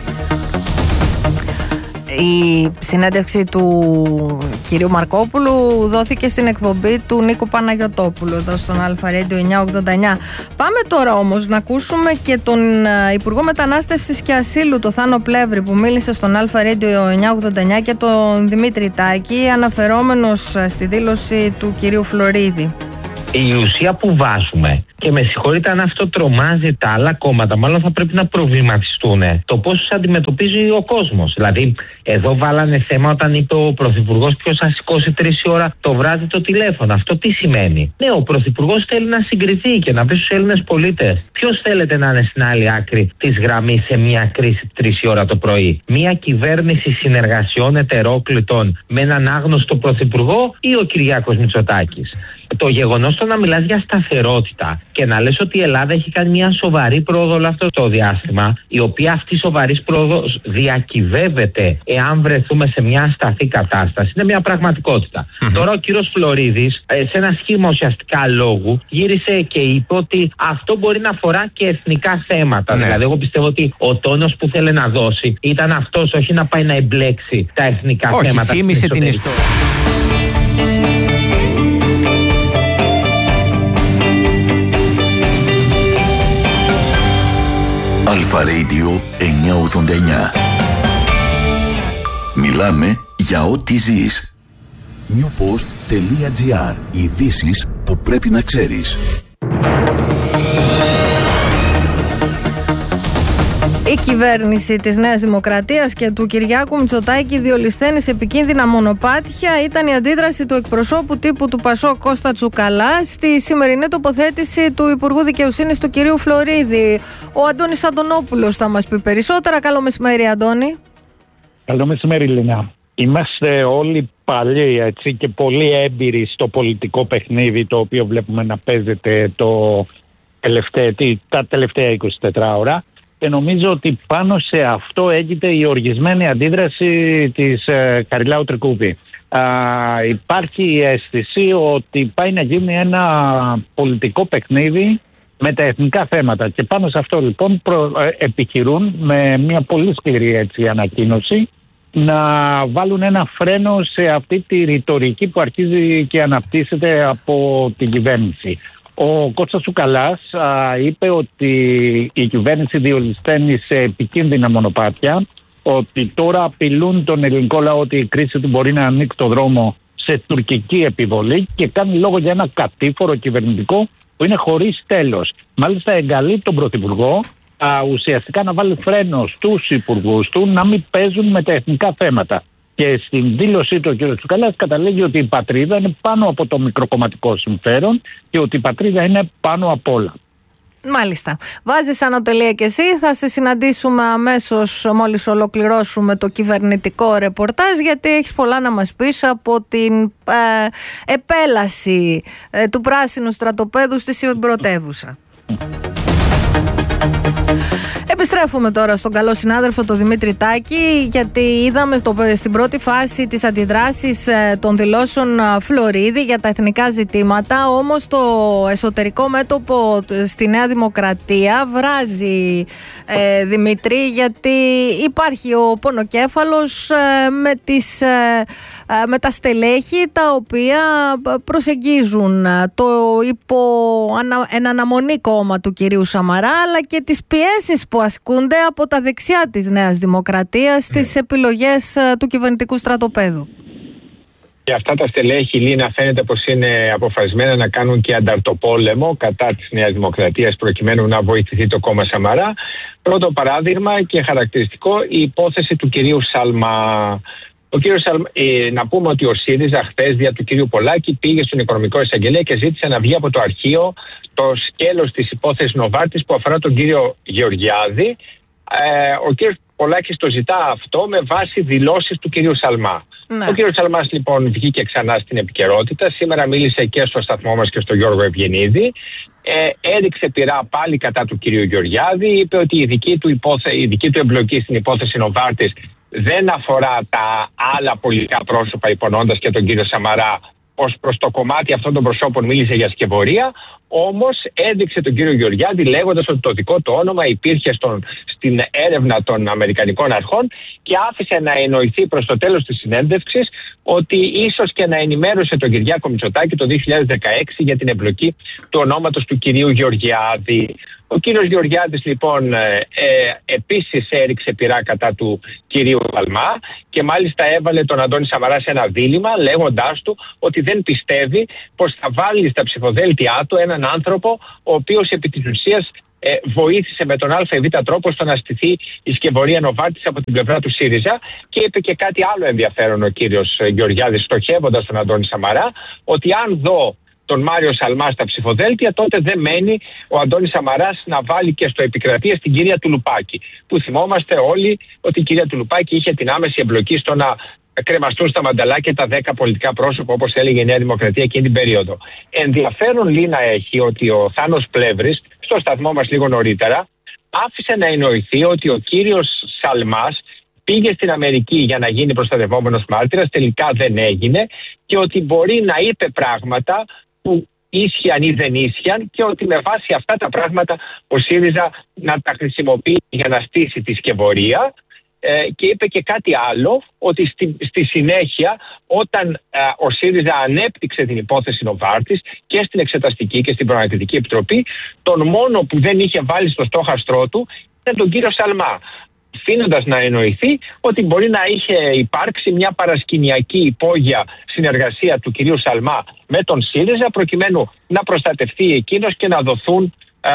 Η συνέντευξη του κυρίου Μαρκόπουλου δόθηκε στην εκπομπή του Νίκου Παναγιωτόπουλου εδώ στον Αλφα Radio εννιακόσια ογδόντα εννιά. Πάμε τώρα όμως να ακούσουμε και τον Υπουργό Μετανάστευσης και Ασύλου, τον Θάνο Πλεύρη, που μίλησε στον Αλφα Radio εννιακόσια ογδόντα εννιά, και τον Δημήτρη Τάκη, αναφερόμενος στη δήλωση του κυρίου Φλωρίδη. Η ουσία που βάζουμε, και με συγχωρείτε αν αυτό τρομάζει τα άλλα κόμματα, μάλλον θα πρέπει να προβληματιστούν το πώς τους αντιμετωπίζει ο κόσμος. Δηλαδή, εδώ βάλανε θέμα όταν είπε ο Πρωθυπουργός ποιος θα σηκώσει τρεις η ώρα το βράδυ το τηλέφωνο. Αυτό τι σημαίνει? Ναι, ο Πρωθυπουργός θέλει να συγκριθεί και να πει στους Έλληνες πολίτες ποιος θέλετε να είναι στην άλλη άκρη της γραμμής σε μια κρίση τρεις η ώρα το πρωί. Μια κυβέρνηση συνεργασιών ετερόκλητων με έναν άγνωστο Πρωθυπουργό ή ο Κυριάκος Μητσοτάκης? Το γεγονός το να μιλάς για σταθερότητα και να λες ότι η Ελλάδα έχει κάνει μια σοβαρή πρόοδο όλο αυτό το διάστημα, η οποία αυτή η σοβαρή πρόοδος διακυβεύεται εάν βρεθούμε σε μια ασταθή κατάσταση, είναι μια πραγματικότητα. Mm-hmm. Τώρα ο κύριος Φλωρίδης, σε ένα σχήμα ουσιαστικά λόγου, γύρισε και είπε ότι αυτό μπορεί να αφορά και εθνικά θέματα. Mm-hmm. Δηλαδή, εγώ πιστεύω ότι ο τόνος που θέλει να δώσει ήταν αυτός, όχι να πάει να εμπλέξει τα εθνικά όχι, θέματα. Όχι, θύμισε την ιστορία. Αλφα Radio εννιακόσια ογδόντα εννιά. Μιλάμε για ό,τι ζεις. newpost.gr. Ειδήσεις που πρέπει να ξέρεις. Η κυβέρνηση της Νέας Δημοκρατίας και του Κυριάκου Μητσοτάκη διολυσθένει σε επικίνδυνα μονοπάτια. Ήταν η αντίδραση του εκπροσώπου τύπου του Πασόκ Κώστα Τσουκαλά στη σημερινή τοποθέτηση του Υπουργού Δικαιοσύνης του κυρίου Φλωρίδη. Ο Αντώνης Αντωνόπουλος θα μας πει περισσότερα. Καλό μεσημέρι, Αντώνη. Καλό μεσημέρι, Λίνα. Είμαστε όλοι παλιοί, έτσι, και πολύ έμπειροι στο πολιτικό παιχνίδι το οποίο βλέπουμε να παίζεται το τελευταία, τα τελευταία είκοσι τέσσερις ώρα. Και νομίζω ότι πάνω σε αυτό έγινε η οργισμένη αντίδραση της ε, Χαριλάου Τρικούπη. Α, υπάρχει η αίσθηση ότι πάει να γίνει ένα πολιτικό παιχνίδι με τα εθνικά θέματα. Και πάνω σε αυτό λοιπόν προ, ε, επιχειρούν με μια πολύ σκληρή έτσι, ανακοίνωση να βάλουν ένα φρένο σε αυτή τη ρητορική που αρχίζει και αναπτύσσεται από την κυβέρνηση. Ο Κώστας Τσουκαλάς α, είπε ότι η κυβέρνηση διολυσθένει σε επικίνδυνα μονοπάτια, ότι τώρα απειλούν τον ελληνικό λαό ότι η κρίση του μπορεί να ανοίξει το δρόμο σε τουρκική επιβολή και κάνει λόγο για ένα κατήφορο κυβερνητικό που είναι χωρίς τέλος. Μάλιστα εγκαλεί τον Πρωθυπουργό α, ουσιαστικά να βάλει φρένο στους υπουργούς του να μην παίζουν με τα εθνικά θέματα. Και στην δήλωσή του ο κ. Τσουκαλάς καταλήγει ότι η πατρίδα είναι πάνω από το μικροκομματικό συμφέρον και ότι η πατρίδα είναι πάνω απ' όλα. Μάλιστα. Βάζεις ανωτελεία και εσύ. Θα σε συναντήσουμε αμέσως μόλις ολοκληρώσουμε το κυβερνητικό ρεπορτάζ, γιατί έχεις πολλά να μας πεις από την ε, επέλαση ε, του πράσινου στρατοπέδου στη συμπρωτεύουσα. Επιστρέφουμε τώρα στον καλό συνάδελφο τον Δημήτρη Τάκη, γιατί είδαμε στο, στην πρώτη φάση τις αντιδράσεις ε, των δηλώσεων ε, Φλωρίδη για τα εθνικά ζητήματα, όμως το εσωτερικό μέτωπο στη Νέα Δημοκρατία βράζει, ε, Δημήτρη, γιατί υπάρχει ο πονοκέφαλος ε, με, τις, ε, ε, με τα στελέχη τα οποία προσεγγίζουν το υπό ανα, εν αναμονή κόμμα του κυρίου Σαμαρά, αλλά και τις πιέσεις που ασκούνται από τα δεξιά της Νέας Δημοκρατίας στις mm. επιλογές uh, του κυβερνητικού στρατοπέδου. Και αυτά τα στελέχη, Λίνα, φαίνεται πως είναι αποφασισμένα να κάνουν και ανταρτοπόλεμο κατά της Νέας Δημοκρατίας προκειμένου να βοηθηθεί το κόμμα Σαμαρά. Πρώτο παράδειγμα και χαρακτηριστικό, η υπόθεση του κυρίου Σάλμα. Ο κύριος, ε, να πούμε ότι ο ΣΥΡΙΖΑ χθες δια του κύριου Πολάκη πήγε στον οικονομικό εισαγγελέα και ζήτησε να βγει από το αρχείο το σκέλος της υπόθεσης Νοβάρτης που αφορά τον κύριο Γεωργιάδη. Ε, ο κύριος Πολάκης το ζητά αυτό με βάση δηλώσεις του κυρίου Σαλμά. Ναι. Ο κύριος Σαλμάς λοιπόν βγήκε ξανά στην επικαιρότητα. Σήμερα μίλησε και στο σταθμό μας και στον Γιώργο Ευγενίδη. Ε, έριξε πειρά πάλι κατά του κυρίου Γεωργιάδη. Είπε ότι η δική του, υπόθε, η δική του εμπλοκή στην υπόθεση Νοβάρτης δεν αφορά τα άλλα πολιτικά πρόσωπα, υπονοώντας και τον κύριο Σαμαρά. Ως προς το κομμάτι αυτών των προσώπων μίλησε για σκευωρία, όμως έδειξε τον κύριο Γεωργιάδη λέγοντας ότι το δικό του όνομα υπήρχε στον, στην έρευνα των Αμερικανικών αρχών και άφησε να εννοηθεί προς το τέλος της συνέντευξης ότι ίσως και να ενημέρωσε τον Κυριάκο Μητσοτάκη το δύο χιλιάδες δεκαέξι για την εμπλοκή του ονόματος του κυρίου Γεωργιάδη. Ο κύριος Γεωργιάδης λοιπόν ε, ε, επίσης έριξε πειρά κατά του κυρίου Σαλμά και μάλιστα έβαλε τον Αντώνη Σαμαρά σε ένα δίλημμα λέγοντάς του ότι δεν πιστεύει πως θα βάλει στα ψηφοδέλτια του έναν άνθρωπο ο οποίος επί της ουσίας ε, βοήθησε με τον ΑΒ τρόπο στο να στηθεί η σκευωρία Νοβάρτης από την πλευρά του ΣΥΡΙΖΑ και είπε και κάτι άλλο ενδιαφέρον ο κύριος Γεωργιάδης στοχεύοντας τον Αντώνη Σαμαρά ότι αν δω τον Μάριο Σαλμά στα ψηφοδέλτια, τότε δεν μένει ο Αντώνης Σαμαράς να βάλει και στο επικρατεία στην κυρία Τουλουπάκη. Που θυμόμαστε όλοι ότι η κυρία Τουλουπάκη είχε την άμεση εμπλοκή στο να κρεμαστούν στα μανταλάκια τα δέκα πολιτικά πρόσωπα, όπως έλεγε η Νέα Δημοκρατία εκείνη την περίοδο. Ενδιαφέρον Λίνα έχει ότι ο Θάνος Πλεύρης, στο σταθμό μας λίγο νωρίτερα, άφησε να εννοηθεί ότι ο κύριος Σαλμάς πήγε στην Αμερική για να γίνει προστατευόμενος μάρτυρας, τελικά δεν έγινε και ότι μπορεί να είπε πράγματα που ίσχυαν ή δεν ίσχυαν και ότι με βάση αυτά τα πράγματα ο ΣΥΡΙΖΑ να τα χρησιμοποιεί για να στήσει τη σκευωρία. Ε, και είπε και κάτι άλλο, ότι στη, στη συνέχεια όταν ε, ο ΣΥΡΙΖΑ ανέπτυξε την υπόθεση Νοβάρτης και στην Εξεταστική και στην Προανακριτική Επιτροπή, τον μόνο που δεν είχε βάλει στο στόχαστρό του ήταν τον κύριο Σαλμά, αφήνοντας να εννοηθεί ότι μπορεί να είχε υπάρξει μια παρασκηνιακή υπόγεια συνεργασία του κυρίου Σαλμά με τον ΣΥΡΙΖΑ προκειμένου να προστατευτεί εκείνος και να δοθούν α,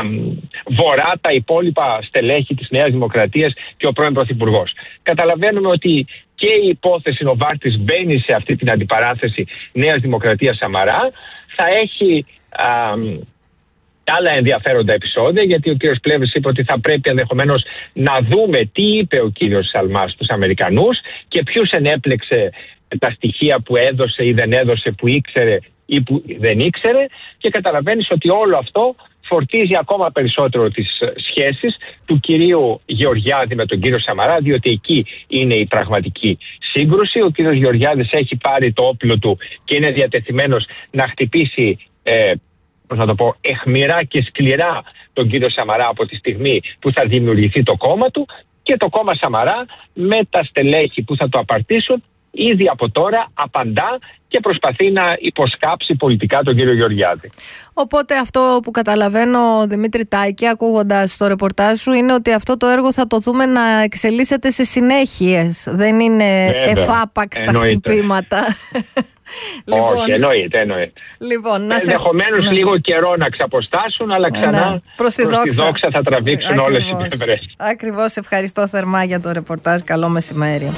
βορρά τα υπόλοιπα στελέχη της Νέας Δημοκρατίας και ο πρώην Πρωθυπουργός. Καταλαβαίνουμε ότι και η υπόθεση Νοβάρτης μπαίνει σε αυτή την αντιπαράθεση Νέας Δημοκρατίας Σαμαρά. Θα έχει α, άλλα ενδιαφέροντα επεισόδια, γιατί ο κύριος Πλεύρης είπε ότι θα πρέπει ενδεχομένως να δούμε τι είπε ο κύριος Σαλμάς στους Αμερικανούς και ποιους ενέπλεξε τα στοιχεία που έδωσε ή δεν έδωσε, που ήξερε ή που δεν ήξερε, και καταλαβαίνεις ότι όλο αυτό φορτίζει ακόμα περισσότερο τις σχέσεις του κυρίου Γεωργιάδη με τον κύριο Σαμαρά, διότι εκεί είναι η πραγματική σύγκρουση. Ο κύριος Γεωργιάδης έχει πάρει το όπλο του και είναι διατεθειμένος να χτυπήσει ε, πώς να το πω, αιχμηρά και σκληρά τον κύριο Σαμαρά από τη στιγμή που θα δημιουργηθεί το κόμμα του, και το κόμμα Σαμαρά με τα στελέχη που θα το απαρτήσουν ήδη από τώρα απαντά και προσπαθεί να υποσκάψει πολιτικά τον κύριο Γεωργιάδη. Οπότε αυτό που καταλαβαίνω, Δημήτρη Τάκη, ακούγοντας το ρεπορτάζ σου, είναι ότι αυτό το έργο θα το δούμε να εξελίσσεται σε συνέχειες. Δεν είναι εφάπαξ τα χτυπήματα. Λοιπόν, όχι, εννοείται, εννοείται. Λοιπόν, ενδεχομένως σε... λίγο καιρό να ξαποστάσουν, αλλά ξανά ναι, προς τη δόξα. Προς τη δόξα θα τραβήξουν Ακριβώς. όλες οι πλευρές. Ακριβώς, ευχαριστώ θερμά για το ρεπορτάζ. Καλό μεσημέρι.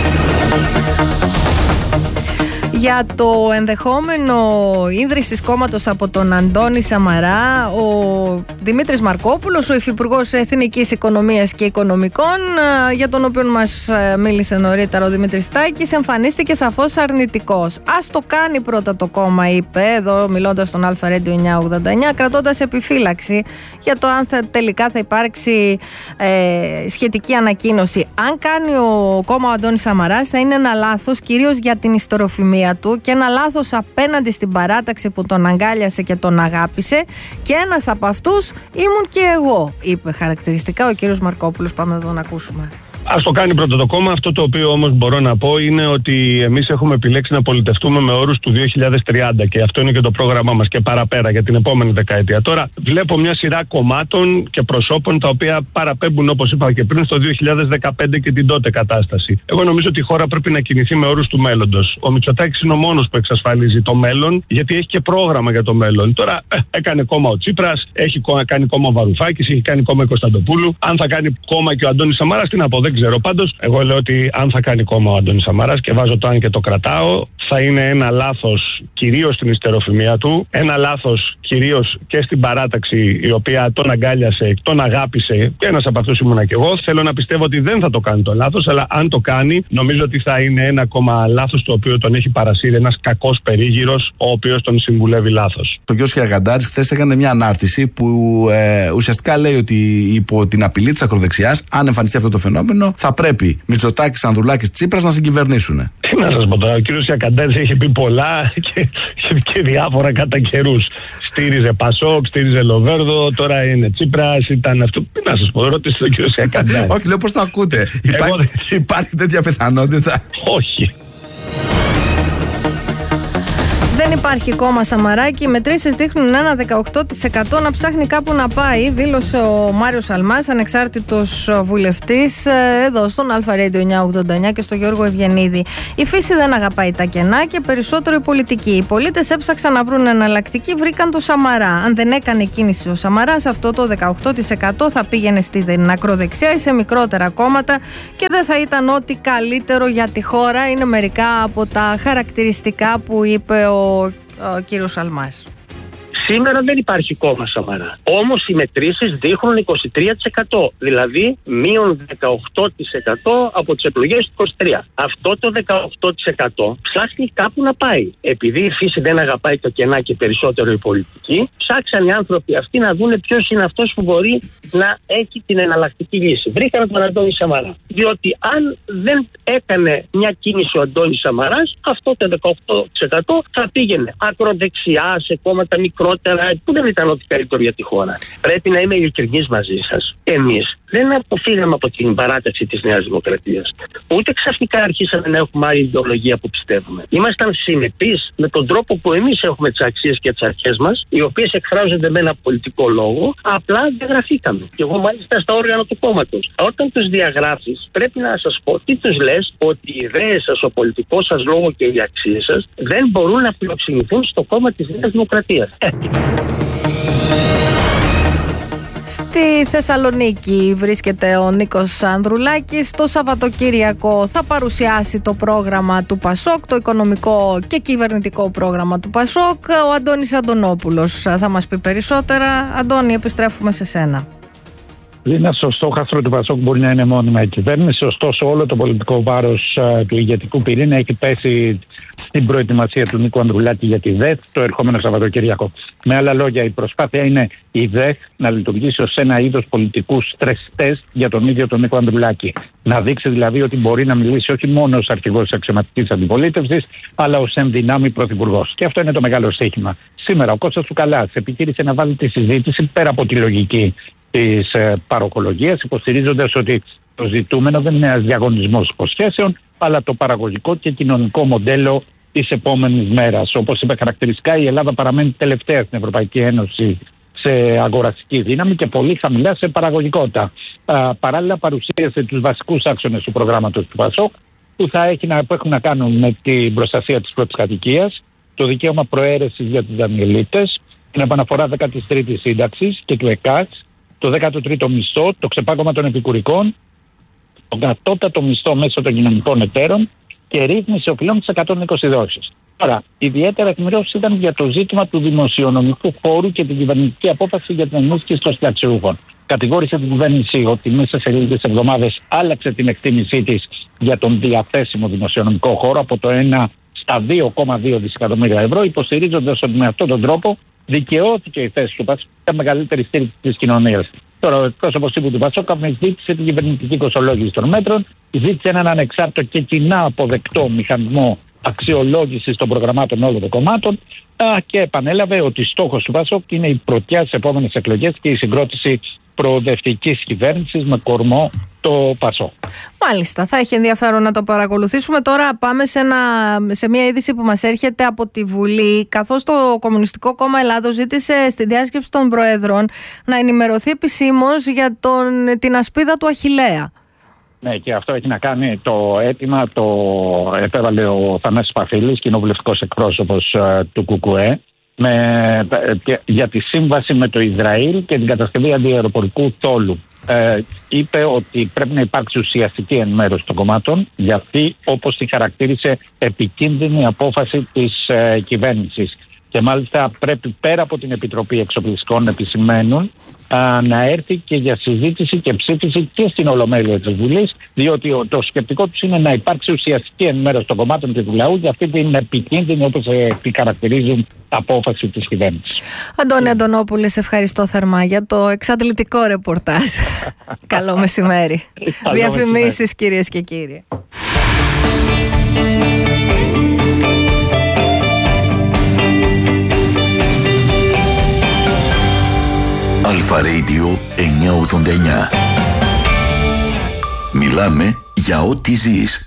Για το ενδεχόμενο ίδρυσης κόμματος από τον Αντώνη Σαμαρά, ο Δημήτρης Μαρκόπουλος, ο Υφυπουργός Εθνικής Οικονομίας και Οικονομικών, για τον οποίο μας μίλησε νωρίτερα ο Δημήτρης Τάκης, εμφανίστηκε σαφώς αρνητικός. Ας το κάνει πρώτα το κόμμα, είπε, εδώ μιλώντας στον Αλφα Ρέντιο εννιακόσια ογδόντα εννιά, κρατώντας επιφύλαξη για το αν θα, τελικά θα υπάρξει ε, σχετική ανακοίνωση. Αν κάνει ο κόμμα ο Αντώνης Σαμαράς, θα είναι ένα λάθος κυρίως για την ιστοροφημία του και ένα λάθος απέναντι στην παράταξη που τον αγκάλιασε και τον αγάπησε, και ένας από αυτούς ήμουν και εγώ, είπε χαρακτηριστικά ο κύριος Μαρκόπουλος. Πάμε να τον ακούσουμε. Ας το κάνει πρώτα το κόμμα. Αυτό το οποίο όμως μπορώ να πω είναι ότι εμείς έχουμε επιλέξει να πολιτευτούμε με όρους του δύο χιλιάδες τριάντα και αυτό είναι και το πρόγραμμά μας και παραπέρα για την επόμενη δεκαετία. Τώρα βλέπω μια σειρά κομμάτων και προσώπων τα οποία παραπέμπουν, όπως είπα και πριν, στο δύο χιλιάδες δεκαπέντε και την τότε κατάσταση. Εγώ νομίζω ότι η χώρα πρέπει να κινηθεί με όρους του μέλλοντος. Ο Μητσοτάκης είναι ο μόνος που εξασφαλίζει το μέλλον, γιατί έχει και πρόγραμμα για το μέλλον. Τώρα ε, έκανε κόμμα ο Τσίπρας, έχει κάνει κόμμα ο Βαρουφάκης, έχει κάνει κόμμα η Κωνσταντοπούλου. Αν θα κάνει κόμμα και ο Αντώνης Σαμάρας, τι να πω, δεν ξέρω. Πάντως, εγώ λέω ότι αν θα κάνει κόμμα ο Αντώνης Σαμαράς, και βάζω το αν και το κρατάω, θα είναι ένα λάθος κυρίως στην ιστεροφημία του, ένα λάθος κυρίως και στην παράταξη η οποία τον αγκάλιασε, τον αγάπησε, και ένας από αυτούς ήμουνα και εγώ. Θέλω να πιστεύω ότι δεν θα το κάνει το λάθος, αλλά αν το κάνει, νομίζω ότι θα είναι ένα ακόμα λάθος το οποίο τον έχει παρασύρει ένας κακός περίγυρος, ο οποίος τον συμβουλεύει λάθος. Ο κ. Χιαγαντάρης χθες έκανε μια ανάρτηση που ε, ουσιαστικά λέει ότι υπό την απειλή της ακροδεξιάς, αν εμφανιστεί αυτό το φαινόμενο, θα πρέπει Μητσοτάκης, Ανδρουλάκης, Τσίπρας να συγκυβερνήσουν. Τι να σας πω τώρα, ο κ. Χιαγαντάρης έχει πει πολλά και, και διάφορα κατά καιρούς. Στήριζε Πασόκ, στήριζε Λοβέρδο, τώρα είναι Τσίπρας, ήταν αυτό. Τι να σας πω, ρωτήστε τον κ. Χιαγαντάρη. Όχι, λέω πώς το ακούτε. Υπάρχει, υπάρχει τέτοια πιθανότητα? Όχι. Δεν υπάρχει κόμμα Σαμαράκη. Οι μετρήσεις δείχνουν ένα δεκαοκτώ τοις εκατό να ψάχνει κάπου να πάει, δήλωσε ο Μάριος Αλμάς, ανεξάρτητος βουλευτής, εδώ στον Alpha Radio εννιακόσια ογδόντα εννιά και στο Γιώργο Ευγενίδη. Η φύση δεν αγαπάει τα κενά και περισσότερο η πολιτική. Οι πολίτες έψαξαν να βρουν εναλλακτική, βρήκαν το Σαμαρά. Αν δεν έκανε κίνηση ο Σαμαράς, αυτό το δεκαοκτώ τοις εκατό θα πήγαινε στην ακροδεξιά ή σε μικρότερα κόμματα και δεν θα ήταν ό,τι καλύτερο για τη χώρα. Είναι μερικά από τα χαρακτηριστικά που είπε ο ο, ο κύριος Αλμάς. Σήμερα δεν υπάρχει κόμμα Σαμαρά. Όμως οι μετρήσεις δείχνουν είκοσι τρία τοις εκατό, δηλαδή μείον δεκαοκτώ τοις εκατό από τις εκλογές του είκοσι τρία. Αυτό το δεκαοκτώ τοις εκατό ψάχνει κάπου να πάει. Επειδή η φύση δεν αγαπάει τα κενά και περισσότερο η πολιτική, ψάξαν οι άνθρωποι αυτοί να δούνε ποιος είναι αυτός που μπορεί να έχει την εναλλακτική λύση. Βρήκαν τον Αντώνη Σαμαρά. Διότι αν δεν έκανε μια κίνηση ο Αντώνης Σαμαράς, αυτό το δεκαοκτώ τοις εκατό θα πήγαινε ακροδεξιά σε κόμματα μικρότερα που δεν ήταν ό,τι καλύτερο για τη χώρα. Πρέπει να είμαι ειλικρινής μαζί σας. Εμείς δεν αποφύγαμε από την παράταξη της Νέας Δημοκρατίας. Ούτε ξαφνικά αρχίσαμε να έχουμε άλλη ιδεολογία που πιστεύουμε. Ήμασταν συνεπείς με τον τρόπο που εμείς έχουμε τις αξίες και τις αρχές μας, οι οποίες εκφράζονται με ένα πολιτικό λόγο, απλά διαγραφήκαμε. Και εγώ μάλιστα στα όργανα του κόμματος. Όταν τους διαγράφεις, πρέπει να σας πω τι τους λες, ότι οι ιδέες σας, ο πολιτικός σας λόγο και οι αξίες σας δεν μπορούν να φιλοξενηθούν στο κόμμα της Νέας Δημοκρατίας. Στη Θεσσαλονίκη βρίσκεται ο Νίκος Ανδρουλάκης. Το Σαββατοκύριακο θα παρουσιάσει το πρόγραμμα του Πασόκ, το οικονομικό και κυβερνητικό πρόγραμμα του Πασόκ. Ο Αντώνης Αντωνόπουλος θα μας πει περισσότερα. Αντώνη, επιστρέφουμε σε σένα. Είναι στο στόχαστρο του Πασόκ μπορεί να είναι μόνιμα η κυβέρνηση, ωστόσο όλο το πολιτικό βάρος uh, του ηγετικού πυρήνα έχει πέσει στην προετοιμασία του Νίκου Ανδρουλάκη για τη ΔΕΘ το ερχόμενο Σαββατοκύριακο. Με άλλα λόγια, η προσπάθεια είναι η ΔΕΘ να λειτουργήσει ως ένα είδος πολιτικού stress test για τον ίδιο τον Νίκο Ανδρουλάκη. Να δείξει δηλαδή ότι μπορεί να μιλήσει όχι μόνο ως αρχηγός της αξιωματικής αντιπολίτευσης, αλλά ως ενδυνάμει πρωθυπουργός. Και αυτό είναι το μεγάλο στοίχημα. Σήμερα ο Κώστας Τσουκαλάς επιχείρησε να βάλει τη συζήτηση πέρα από τη λογική της ε, παροκολογίας, υποστηρίζοντας ότι το ζητούμενο δεν είναι ένας διαγωνισμός υποσχέσεων, αλλά το παραγωγικό και κοινωνικό μοντέλο της επόμενης μέρας. Όπως είπε χαρακτηριστικά, η Ελλάδα παραμένει τελευταία στην Ευρωπαϊκή Ένωση σε αγοραστική δύναμη και πολύ χαμηλά σε παραγωγικότητα. Α, παράλληλα παρουσίασε τους βασικούς άξονες του προγράμματος του Πασόκ, που θα έχει να, που έχουν να κάνουν με την προστασία της πρώτης κατοικίας, το δικαίωμα προαίρεσης για τους δανειολήπτες, την επαναφορά δέκατης τρίτης σύνταξης και του ΕΚΑΤΣ, το δέκατο τρίτο μισθό, το ξεπάγωμα των επικουρικών, τον κατώτατο μισθό μέσω των κοινωνικών εταίρων και ρύθμιση οφειλών της εκατόν είκοσι δόσεις. Τώρα, ιδιαίτερα εκμηρώσεις ήταν για το ζήτημα του δημοσιονομικού φόρου και την κυβερνητική απόφαση για την ενίσχυση των συνταξιούχων. Κατηγόρησε την κυβέρνηση ότι μέσα σε λίγες εβδομάδες άλλαξε την εκτίμησή της για τον διαθέσιμο δημοσιονομικό χώρο από το ένα στα δύο κόμμα δύο δισεκατομμύρια ευρώ, υποστηρίζοντας ότι με αυτόν τον τρόπο δικαιώθηκε η θέση του Πασόκ για μεγαλύτερη στήριξη της κοινωνίας. Τώρα, ο εκπρόσωπος τύπου του Πασόκ ζήτησε την κυβερνητική κοστολόγηση των μέτρων, ζήτησε έναν ανεξάρτητο και κοινά αποδεκτό μηχανισμό αξιολόγησης των προγραμμάτων όλων των κομμάτων και επανέλαβε ότι στόχος του Πασόκ είναι η πρωτιά στις επόμενες εκλογές και η συγκρότηση προοδευτικής κυβέρνησης με κορμό το Πασόκ. Μάλιστα, θα έχει ενδιαφέρον να το παρακολουθήσουμε. Τώρα πάμε σε, ένα, σε μια είδηση που μας έρχεται από τη Βουλή, καθώς το Κομμουνιστικό Κόμμα Ελλάδος ζήτησε στη διάσκεψη των Προέδρων να ενημερωθεί επισήμως για τον, την ασπίδα του Αχιλλέα. Ναι, και αυτό έχει να κάνει το αίτημα, το επέβαλε ο Θανάσης Παφίλης, κοινοβουλευτικός εκπρόσωπος uh, του ΚΚΕ, με, για τη σύμβαση με το Ισραήλ και την κατασκευή αντιαεροπορικού τόλου. ε, είπε ότι πρέπει να υπάρξει ουσιαστική ενημέρωση των κομμάτων για αυτή, όπως τη χαρακτήρισε, επικίνδυνη απόφαση της ε, κυβέρνησης. Και μάλιστα πρέπει πέρα από την Επιτροπή Εξοπλιστικών επισημαίνουν α, να έρθει και για συζήτηση και ψήφιση και στην Ολομέλεια της Βουλής, διότι το σκεπτικό τους είναι να υπάρξει ουσιαστική ενημέρωση των κομμάτων και του λαού για αυτή την επικίνδυνη, όπως τη χαρακτηρίζουν, απόφαση της κυβέρνησης. Αντώνη Αντωνόπουλε, σε ευχαριστώ θερμά για το εξαντλητικό ρεπορτάζ. Καλό μεσημέρι. Διαφημίσεις, κυρίες και κύριοι. Αλφα Radio εννιακόσια ογδόντα εννιά. Μιλάμε για ό,τι ζεις.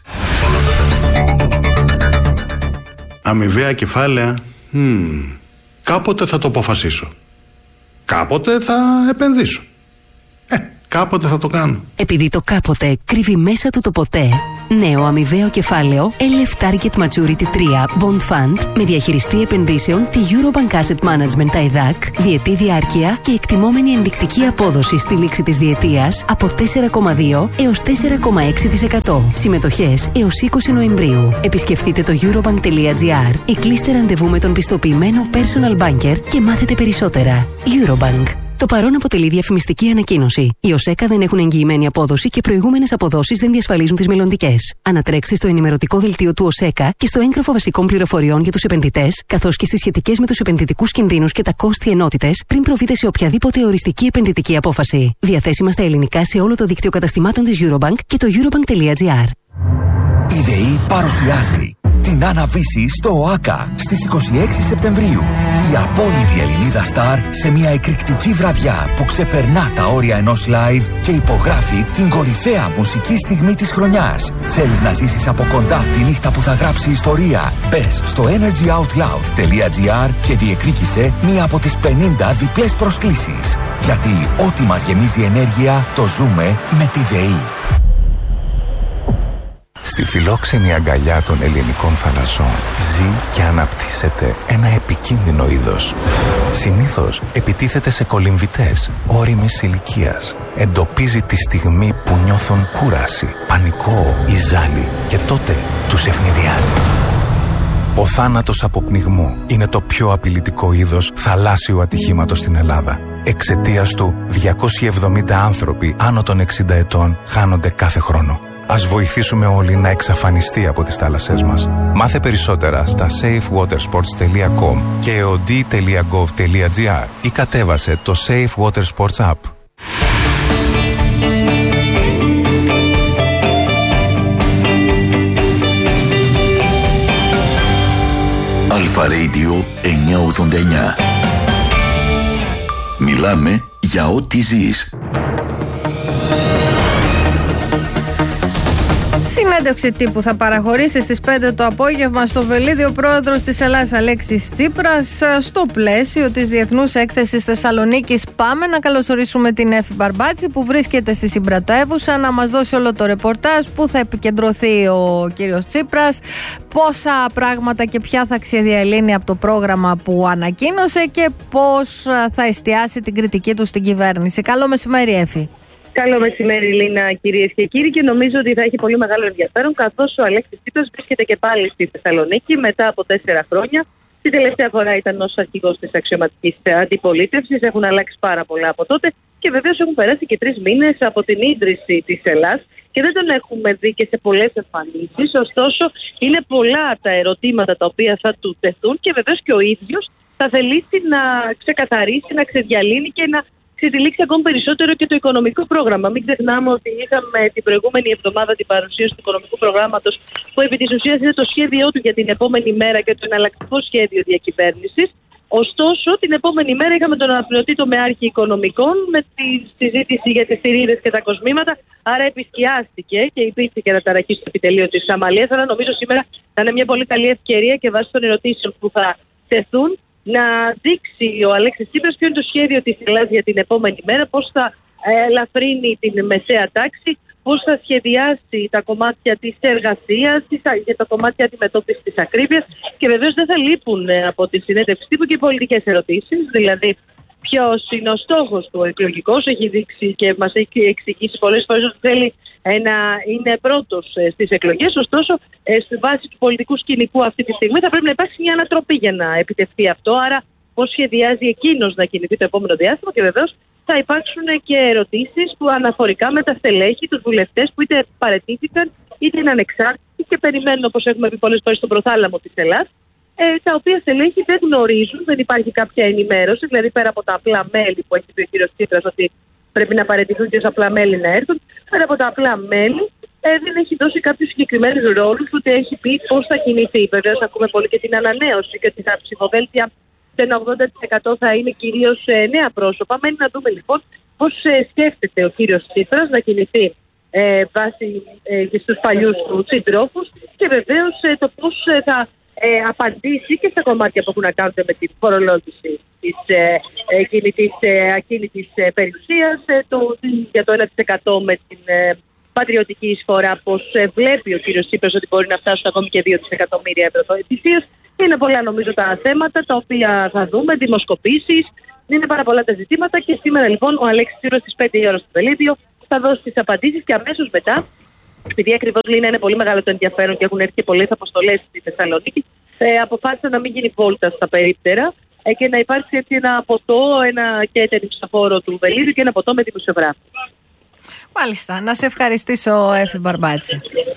Αμοιβαία κεφάλαια. Hmm. Κάποτε θα το αποφασίσω. Κάποτε θα επενδύσω. Ε, κάποτε θα το κάνω. Επειδή το κάποτε κρύβει μέσα του το ποτέ, νέο αμοιβαίο κεφάλαιο ελ εφ Target Maturity τρία Bond Fund με διαχειριστή επενδύσεων τη Eurobank Asset Management τα ΕΔΑΚ, διετή διάρκεια και εκτιμόμενη ενδεικτική απόδοση στη λήξη της διετίας από τέσσερα κόμμα δύο έως τέσσερα κόμμα έξι τοις εκατό. Συμμετοχές έως είκοσι Νοεμβρίου. Επισκεφτείτε το eurobank τελεία gr ή κλείστε ραντεβού με τον πιστοποιημένο personal banker και μάθετε περισσότερα. Eurobank. Το παρόν αποτελεί διαφημιστική ανακοίνωση. Οι ΟΣΕΚΑ δεν έχουν εγγυημένη απόδοση και προηγούμενες αποδόσεις δεν διασφαλίζουν τις μελλοντικές. Ανατρέξτε στο ενημερωτικό δελτίο του ΟΣΕΚΑ και στο έγγραφο βασικών πληροφοριών για τους επενδυτές, καθώς και στις σχετικές με τους επενδυτικούς κινδύνους και τα κόστη ενότητες, πριν προβείτε σε οποιαδήποτε οριστική επενδυτική απόφαση. Διαθέσιμα στα ελληνικά σε όλο το δίκτυο καταστημάτων της Eurobank και το eurobank τελεία gr. Η ΔΕΗ παρουσιάζει την Άννα-Βύση στο ΟΑΚΑ στις είκοσι έξι Σεπτεμβρίου. Η απόλυτη Ελληνίδα στάρ σε μια εκρηκτική βραδιά που ξεπερνά τα όρια ενός live και υπογράφει την κορυφαία μουσική στιγμή της χρονιάς. Θέλεις να ζήσεις από κοντά τη νύχτα που θα γράψει ιστορία? Μπες στο energy out loud τελεία gr και διεκδίκησε μία από τις πενήντα διπλές προσκλήσεις. Γιατί ό,τι μας γεμίζει ενέργεια το ζούμε με τη ΔΕΗ. Στη φιλόξενη αγκαλιά των ελληνικών θαλασσών ζει και αναπτύσσεται ένα επικίνδυνο είδος. Συνήθως επιτίθεται σε κολυμβητές όριμης ηλικίας. Εντοπίζει τη στιγμή που νιώθουν κούραση, πανικό ή ζάλι και τότε τους ευνηδιάζει. Ο θάνατος από πνιγμό είναι το πιο απειλητικό είδος θαλάσσιου ατυχήματος στην Ελλάδα. Εξαιτίας του, διακόσιοι εβδομήντα άνθρωποι άνω των εξήντα ετών χάνονται κάθε χρόνο. Ας βοηθήσουμε όλοι να εξαφανιστεί από τις θάλασσές μας. Μάθε περισσότερα στα safe water sports τελεία com και eod τελεία gov τελεία gr ή κατέβασε το Safe Water Sports App. Αλφα Radio εννιακόσια ογδόντα εννιά. Μιλάμε για ό,τι ζεις. Συνέντευξη τύπου θα παραχωρήσει στις πέντε το απόγευμα στο Βελίδιο πρόεδρος της Ελλάδας Αλέξης Τσίπρας, στο πλαίσιο της Διεθνούς Έκθεσης Θεσσαλονίκης. Πάμε να καλωσορίσουμε την Έφη Μπαρμπάτση που βρίσκεται στη συμπρατεύουσα να μας δώσει όλο το ρεπορτάζ, που θα επικεντρωθεί ο κύριος Τσίπρας, πόσα πράγματα και ποια θα ξεδιαλύνει από το πρόγραμμα που ανακοίνωσε και πώς θα εστιάσει την κριτική του στην κυβέρνηση. Καλό μεσημέρι, Έφη. Καλό μεσημέρι, Λίνα, κυρίες και κύριοι, και νομίζω ότι θα έχει πολύ μεγάλο ενδιαφέρον, καθώς ο Αλέξης Τσίπρας βρίσκεται και πάλι στη Θεσσαλονίκη μετά από τέσσερα χρόνια. Την τελευταία φορά ήταν ως αρχηγός της αξιωματικής αντιπολίτευσης. Έχουν αλλάξει πάρα πολλά από τότε και βεβαίως έχουν περάσει και τρεις μήνες από την ίδρυση της Ελλάς και δεν τον έχουμε δει και σε πολλές εμφανίσεις. Ωστόσο, είναι πολλά τα ερωτήματα τα οποία θα του τεθούν και βεβαίως και ο ίδιος θα θελήσει να ξεκαθαρίσει, να ξεδιαλύνει και να ξετυλίξει ακόμη περισσότερο και το οικονομικό πρόγραμμα. Μην ξεχνάμε ότι είχαμε την προηγούμενη εβδομάδα την παρουσίαση του οικονομικού προγράμματος, που επί της ουσίας είναι το σχέδιό του για την επόμενη μέρα και το εναλλακτικό σχέδιο διακυβέρνησης. Ωστόσο, την επόμενη μέρα είχαμε τον αναπληρωτή τομεάρχη οικονομικών με τη συζήτηση για τις θηρίδες και τα κοσμήματα. Άρα επισκιάστηκε και υπήρξε και αναταραχή στο επιτελείο της Αμαλίας. Αλλά νομίζω σήμερα θα είναι μια πολύ καλή ευκαιρία και βάσει των ερωτήσεων που θα τεθούν να δείξει ο Αλέξης Τσίπρας ποιο είναι το σχέδιο της Ελλάδας για την επόμενη μέρα, πώς θα ελαφρύνει την μεσαία τάξη, πώς θα σχεδιάσει τα κομμάτια της εργασίας, για τα κομμάτια αντιμετώπισης της ακρίβειας, και βεβαίως δεν θα λείπουν από τη συνέντευξη τύπου και οι πολιτικές ερωτήσεις, δηλαδή ποιος είναι ο στόχος του. Ο εκλογικός έχει δείξει και μας έχει εξηγήσει πολλές φορές ότι θέλει να είναι πρώτος στις εκλογές. Ωστόσο, στη βάση του πολιτικού σκηνικού αυτή τη στιγμή θα πρέπει να υπάρξει μια ανατροπή για να επιτευχθεί αυτό. Άρα, πώς σχεδιάζει εκείνος να κινηθεί το επόμενο διάστημα, και βεβαίως θα υπάρξουν και ερωτήσεις που αναφορικά με τα στελέχη, τους βουλευτές που είτε παραιτήθηκαν είτε είναι ανεξάρτητοι και περιμένουν, όπως έχουμε πει πολλές φορές, στον προθάλαμο της Ελλάδας, ε, τα οποία στελέχη δεν γνωρίζουν, δεν υπάρχει κάποια ενημέρωση, δηλαδή πέρα από τα απλά μέλη που έχει πει ο κ. Τσίπρας ότι πρέπει να παραιτηθούν και ως απλά μέλη να έρθουν, πέρα από τα απλά μέλη ε, δεν έχει δώσει κάποιους συγκεκριμένους ρόλους, ούτε έχει πει πώς θα κινηθεί. Βεβαίως ακούμε πολύ και την ανανέωση και τα ψηφοδέλτια σε ένα ογδόντα τοις εκατό θα είναι κυρίως ε, νέα πρόσωπα. Μένει να δούμε λοιπόν πώς ε, σκέφτεται ο κύριος Τσίπρας να κινηθεί ε, βάσει ε, και στους παλιούς του συντρόφους και βεβαίως ε, το πώς ε, θα ε, απαντήσει και στα κομμάτια που έχουν να κάνουν με την φορολόγηση της ε, ε, κινητής, ε, ακίνητης ε, περιουσίας, ε, το, για το ένα τοις εκατό με την ε, πατριωτική εισφορά, πως ε, βλέπει ο κύριος Τσίπρας ότι μπορεί να φτάσουν ακόμη και δύο δισεκατομμύρια ευρώ ετησίως. Είναι πολλά νομίζω τα θέματα τα οποία θα δούμε, δημοσκοπήσεις, είναι πάρα πολλά τα ζητήματα και σήμερα λοιπόν ο Αλέξης Τσίπρας στις πέντε η ώρα στο Βελίδιο θα δώσει τις απαντήσεις και αμέσως μετά, επειδή ακριβώς Λίνα είναι πολύ μεγάλο το ενδιαφέρον και έχουν έρθει και πολλές αποστολές στη Θεσσαλονίκη, ε, αποφάσισα να μην γίνει βόλτα στα περίπτερα ε, και να υπάρξει έτσι ένα ποτό, ένα catering στο χώρο του Βελίδιου και ένα ποτό με δημοσιογράφους. Μάλιστα. Να σε ευχαριστήσω, Έφη Μπαρμπάτση.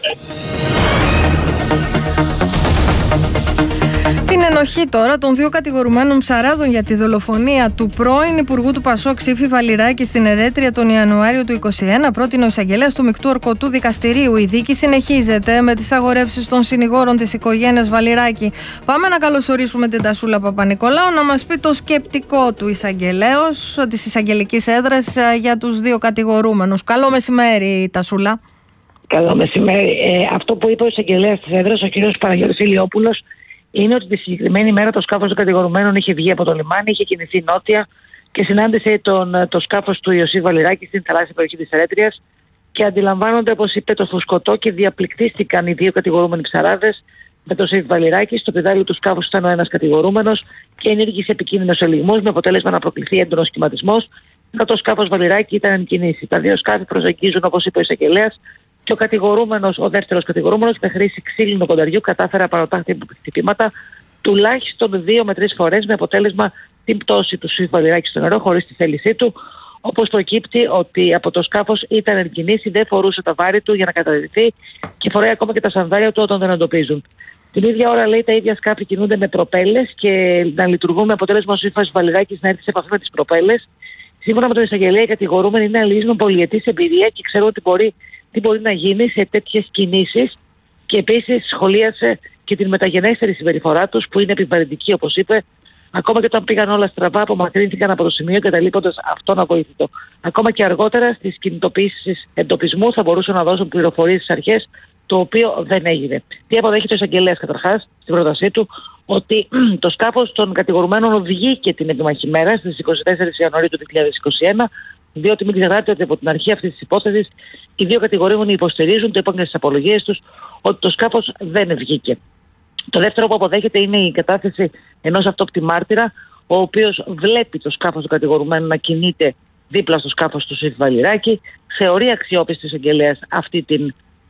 Την ενοχή τώρα των δύο κατηγορουμένων ψαράδων για τη δολοφονία του πρώην Υπουργού του Πασόκ Σύφη Βαλιράκη στην Ερέτρια τον Ιανουάριο του είκοσι ένα πρότεινε ο εισαγγελέας του Μεικτού Ορκωτού Δικαστηρίου. Η δίκη συνεχίζεται με τις αγορεύσεις των συνηγόρων της οικογένειας Βαλιράκη. Πάμε να καλωσορίσουμε την Τασούλα Παπα-Νικολάου να μας πει το σκεπτικό του εισαγγελέως της εισαγγελικής έδρας για τους δύο κατηγορούμενους. Καλό μεσημέρι, Τασούλα. Καλό μεσημέρι. Ε, αυτό που είπε ο εισαγγελέας της έδρας, ο κ. Παναγιώτης Ηλιόπουλος, είναι ότι τη συγκεκριμένη μέρα το σκάφος των κατηγορουμένων είχε βγει από το λιμάνι, είχε κινηθεί νότια και συνάντησε τον, το σκάφος του Ιωσήφ Βαλιράκη στην θαλάσσια περιοχή της Ερέτριας και αντιλαμβάνονται, όπως είπε, το φουσκωτό και διαπληκτίστηκαν οι δύο κατηγορούμενοι ψαράδες με τον Ιωσήφ Βαλιράκη. Στο πεδάλιο του σκάφους ήταν ο ένας κατηγορούμενος και ενήργησε επικίνδυνος ελιγμός με αποτέλεσμα να προκληθεί έντονος κυματισμός, ενώ το σκάφος Βαλιράκη ήταν εν κινήσει. Τα δύο σκάφη προσεγγίζουν, όπως είπε ο εισαγγελέας, και ο κατηγορούμενος, ο δεύτερος κατηγορούμενος, με χρήση ξύλινου κονταριού κατάφερε να παροτάχθει χτυπήματα τουλάχιστον δύο με τρεις φορές, με αποτέλεσμα την πτώση του Ιωσήφ Βαλιράκη στο νερό χωρίς τη θέλησή του. Όπως προκύπτει ότι από το σκάφος ήταν εν κινήσει, δεν φορούσε τα βάρη του για να καταδυθεί και φοράει ακόμα και τα σανδάλια του όταν δεν εντοπίζουν. Την ίδια ώρα, λέει, τα ίδια σκάφη κινούνται με προπέλες και να λειτουργούν με αποτέλεσμα ο Ιωσήφ Βαλιράκη να έρθει σε επαφή με τις προπέλες. Σύμφωνα με τον εισαγγελέα, οι κατηγορούμενοι είναι αλληλείς πολυετής εμπειρία και ξέρουν ότι μπορεί. Τι μπορεί να γίνει σε τέτοιες κινήσεις και επίσης σχολίασε και την μεταγενέστερη συμπεριφορά τους που είναι επιβαρυντική, όπως είπε, ακόμα και όταν πήγαν όλα στραβά, απομακρύνθηκαν από το σημείο καταλείποντας αυτόν αβοήθητο. Ακόμα και αργότερα στις κινητοποιήσεις εντοπισμού θα μπορούσαν να δώσουν πληροφορίες στις αρχές, το οποίο δεν έγινε. Τι αποδέχεται ο εισαγγελέας καταρχάς στην πρότασή του, ότι το σκάφος των κατηγορουμένων βγήκε την επιμαχή μέρα στις είκοσι τέσσερις Ιανουαρίου του δύο χιλιάδες είκοσι ένα. Διότι μην ξεχνάτε ότι από την αρχή αυτής της υπόθεσης οι δύο κατηγορούμενοι υποστηρίζουν, το είπαν και στις απολογίες τους, ότι το σκάφος δεν βγήκε. Το δεύτερο που αποδέχεται είναι η κατάθεση ενός αυτόπτη μάρτυρα, ο οποίος βλέπει το σκάφος του κατηγορουμένου να κινείται δίπλα στο σκάφος του Ιωσήφ Βαλιράκη. Θεωρεί αξιόπιστος εισαγγελέας αυτή την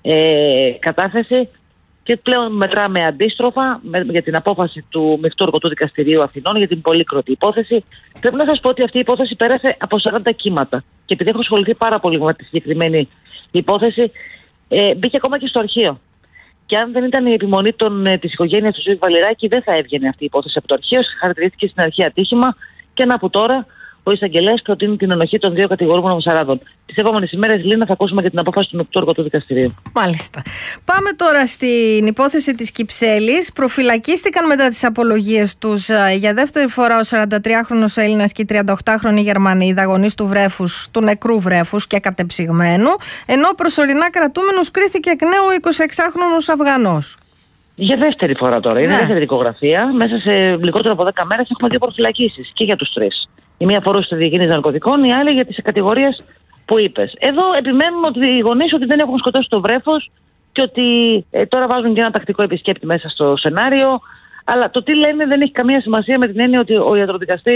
ε, κατάθεση και πλέον μετράμε αντίστροφα με, για την απόφαση του Μεικτού Ορκωτού Δικαστηρίου Αθηνών για την πολύκροτη υπόθεση. Πρέπει να σας πω ότι αυτή η υπόθεση πέρασε από σαράντα κύματα. Και επειδή έχω ασχοληθεί πάρα πολύ με τη συγκεκριμένη υπόθεση, ε, μπήκε ακόμα και στο αρχείο. Και αν δεν ήταν η επιμονή των, ε, της οικογένειας του Ιωσήφ Βαλιράκη, δεν θα έβγαινε αυτή η υπόθεση από το αρχείο. Χαρακτηρίστηκε στην αρχή ατύχημα και να που τώρα ο εισαγγελέας προτείνει την ενοχή των δύο κατηγορούμενων ψαράδων. Τις επόμενες ημέρες, Λίνα, θα ακούσουμε και την απόφαση του Μεικτού Ορκωτού Δικαστηρίου. Μάλιστα. Πάμε τώρα στην υπόθεση της Κυψέλης. Προφυλακίστηκαν μετά τις απολογίες τους για δεύτερη φορά ο σαραντατριάχρονος Έλληνας και η τριανταοκτάχρονη Γερμανίδα, γονείς του βρέφους, του νεκρού βρέφους και κατεψυγμένου, ενώ προσωρινά κρατούμενος κρίθηκε εκ νέου ο εικοσιεξάχρονος Αφγανός. Για δεύτερη φορά τώρα. Είναι ναι. δεύτερη δικογραφία. Μέσα σε λιγότερο από δέκα μέρες έχουμε δύο προφυλακίσεις και για τους τρεις. Η μία αφορούσε τη διακίνηση ναρκωτικών, η άλλη για τις κατηγορίες που είπες. Εδώ επιμένουν ότι οι γονείς ότι δεν έχουν σκοτώσει το βρέφος και ότι ε, τώρα βάζουν και ένα τακτικό επισκέπτη μέσα στο σενάριο. Αλλά το τι λένε δεν έχει καμία σημασία με την έννοια ότι ο ιατροδικαστής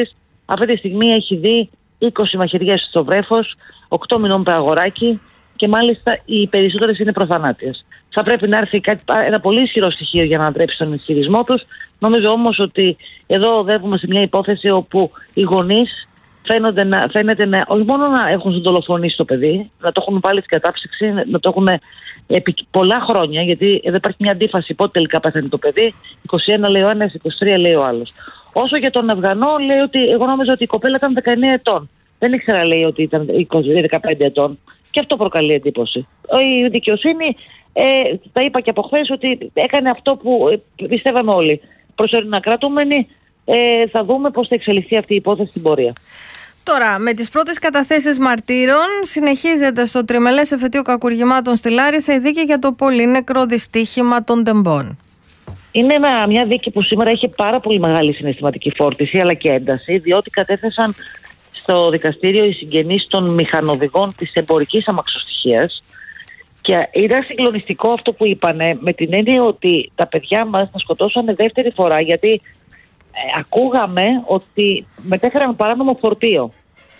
αυτή τη στιγμή έχει δει είκοσι μαχαιριές στο βρέφος, οκτώ μηνών αγοράκι και μάλιστα οι περισσότερες είναι προθανάτιες. Θα πρέπει να έρθει κάτι, ένα πολύ ισχυρό στοιχείο για να αντρέψει τον ισχυρισμό τους. Νομίζω όμως ότι εδώ οδεύουμε σε μια υπόθεση όπου οι γονείς φαίνονται να, φαίνεται να, όχι μόνο να έχουν δολοφονήσει το παιδί, να το έχουν βάλει στην κατάψυξη, να το έχουν επί πολλά χρόνια, γιατί εδώ υπάρχει μια αντίφαση πότε τελικά πέθανε το παιδί. είκοσι ένα λέει ο ένας, είκοσι τρία λέει ο άλλος. Όσο για τον Αφγανό, λέει ότι εγώ νόμιζα ότι η κοπέλα ήταν δεκαεννέα ετών. Δεν ήξερα, λέει, ότι ήταν είκοσι, δεκαπέντε ετών. Και αυτό προκαλεί εντύπωση. Η δικαιοσύνη, ε, τα είπα και από χθες, ότι έκανε αυτό που ε, πιστεύαμε όλοι. Προσωρινά κρατούμενοι, ε, θα δούμε πώς θα εξελιχθεί αυτή η υπόθεση στην πορεία. Τώρα, με τις πρώτες καταθέσεις μαρτύρων, συνεχίζεται στο τριμελές εφετείο κακουργημάτων στη Λάρισα η δίκη για το πολύνεκρο δυστύχημα των Τεμπών. Είναι ένα, μια δίκη που σήμερα έχει πάρα πολύ μεγάλη συναισθηματική φόρτιση αλλά και ένταση, διότι κατέθεσαν στο δικαστήριο οι συγγενείς των μηχανοδηγών της εμπορικής αμαξοστοιχίας. Και ήταν συγκλονιστικό αυτό που είπανε, με την έννοια ότι τα παιδιά μας θα σκοτώσανε δεύτερη φορά, γιατί ε, ακούγαμε ότι μετέφεραν παράνομο φορτίο.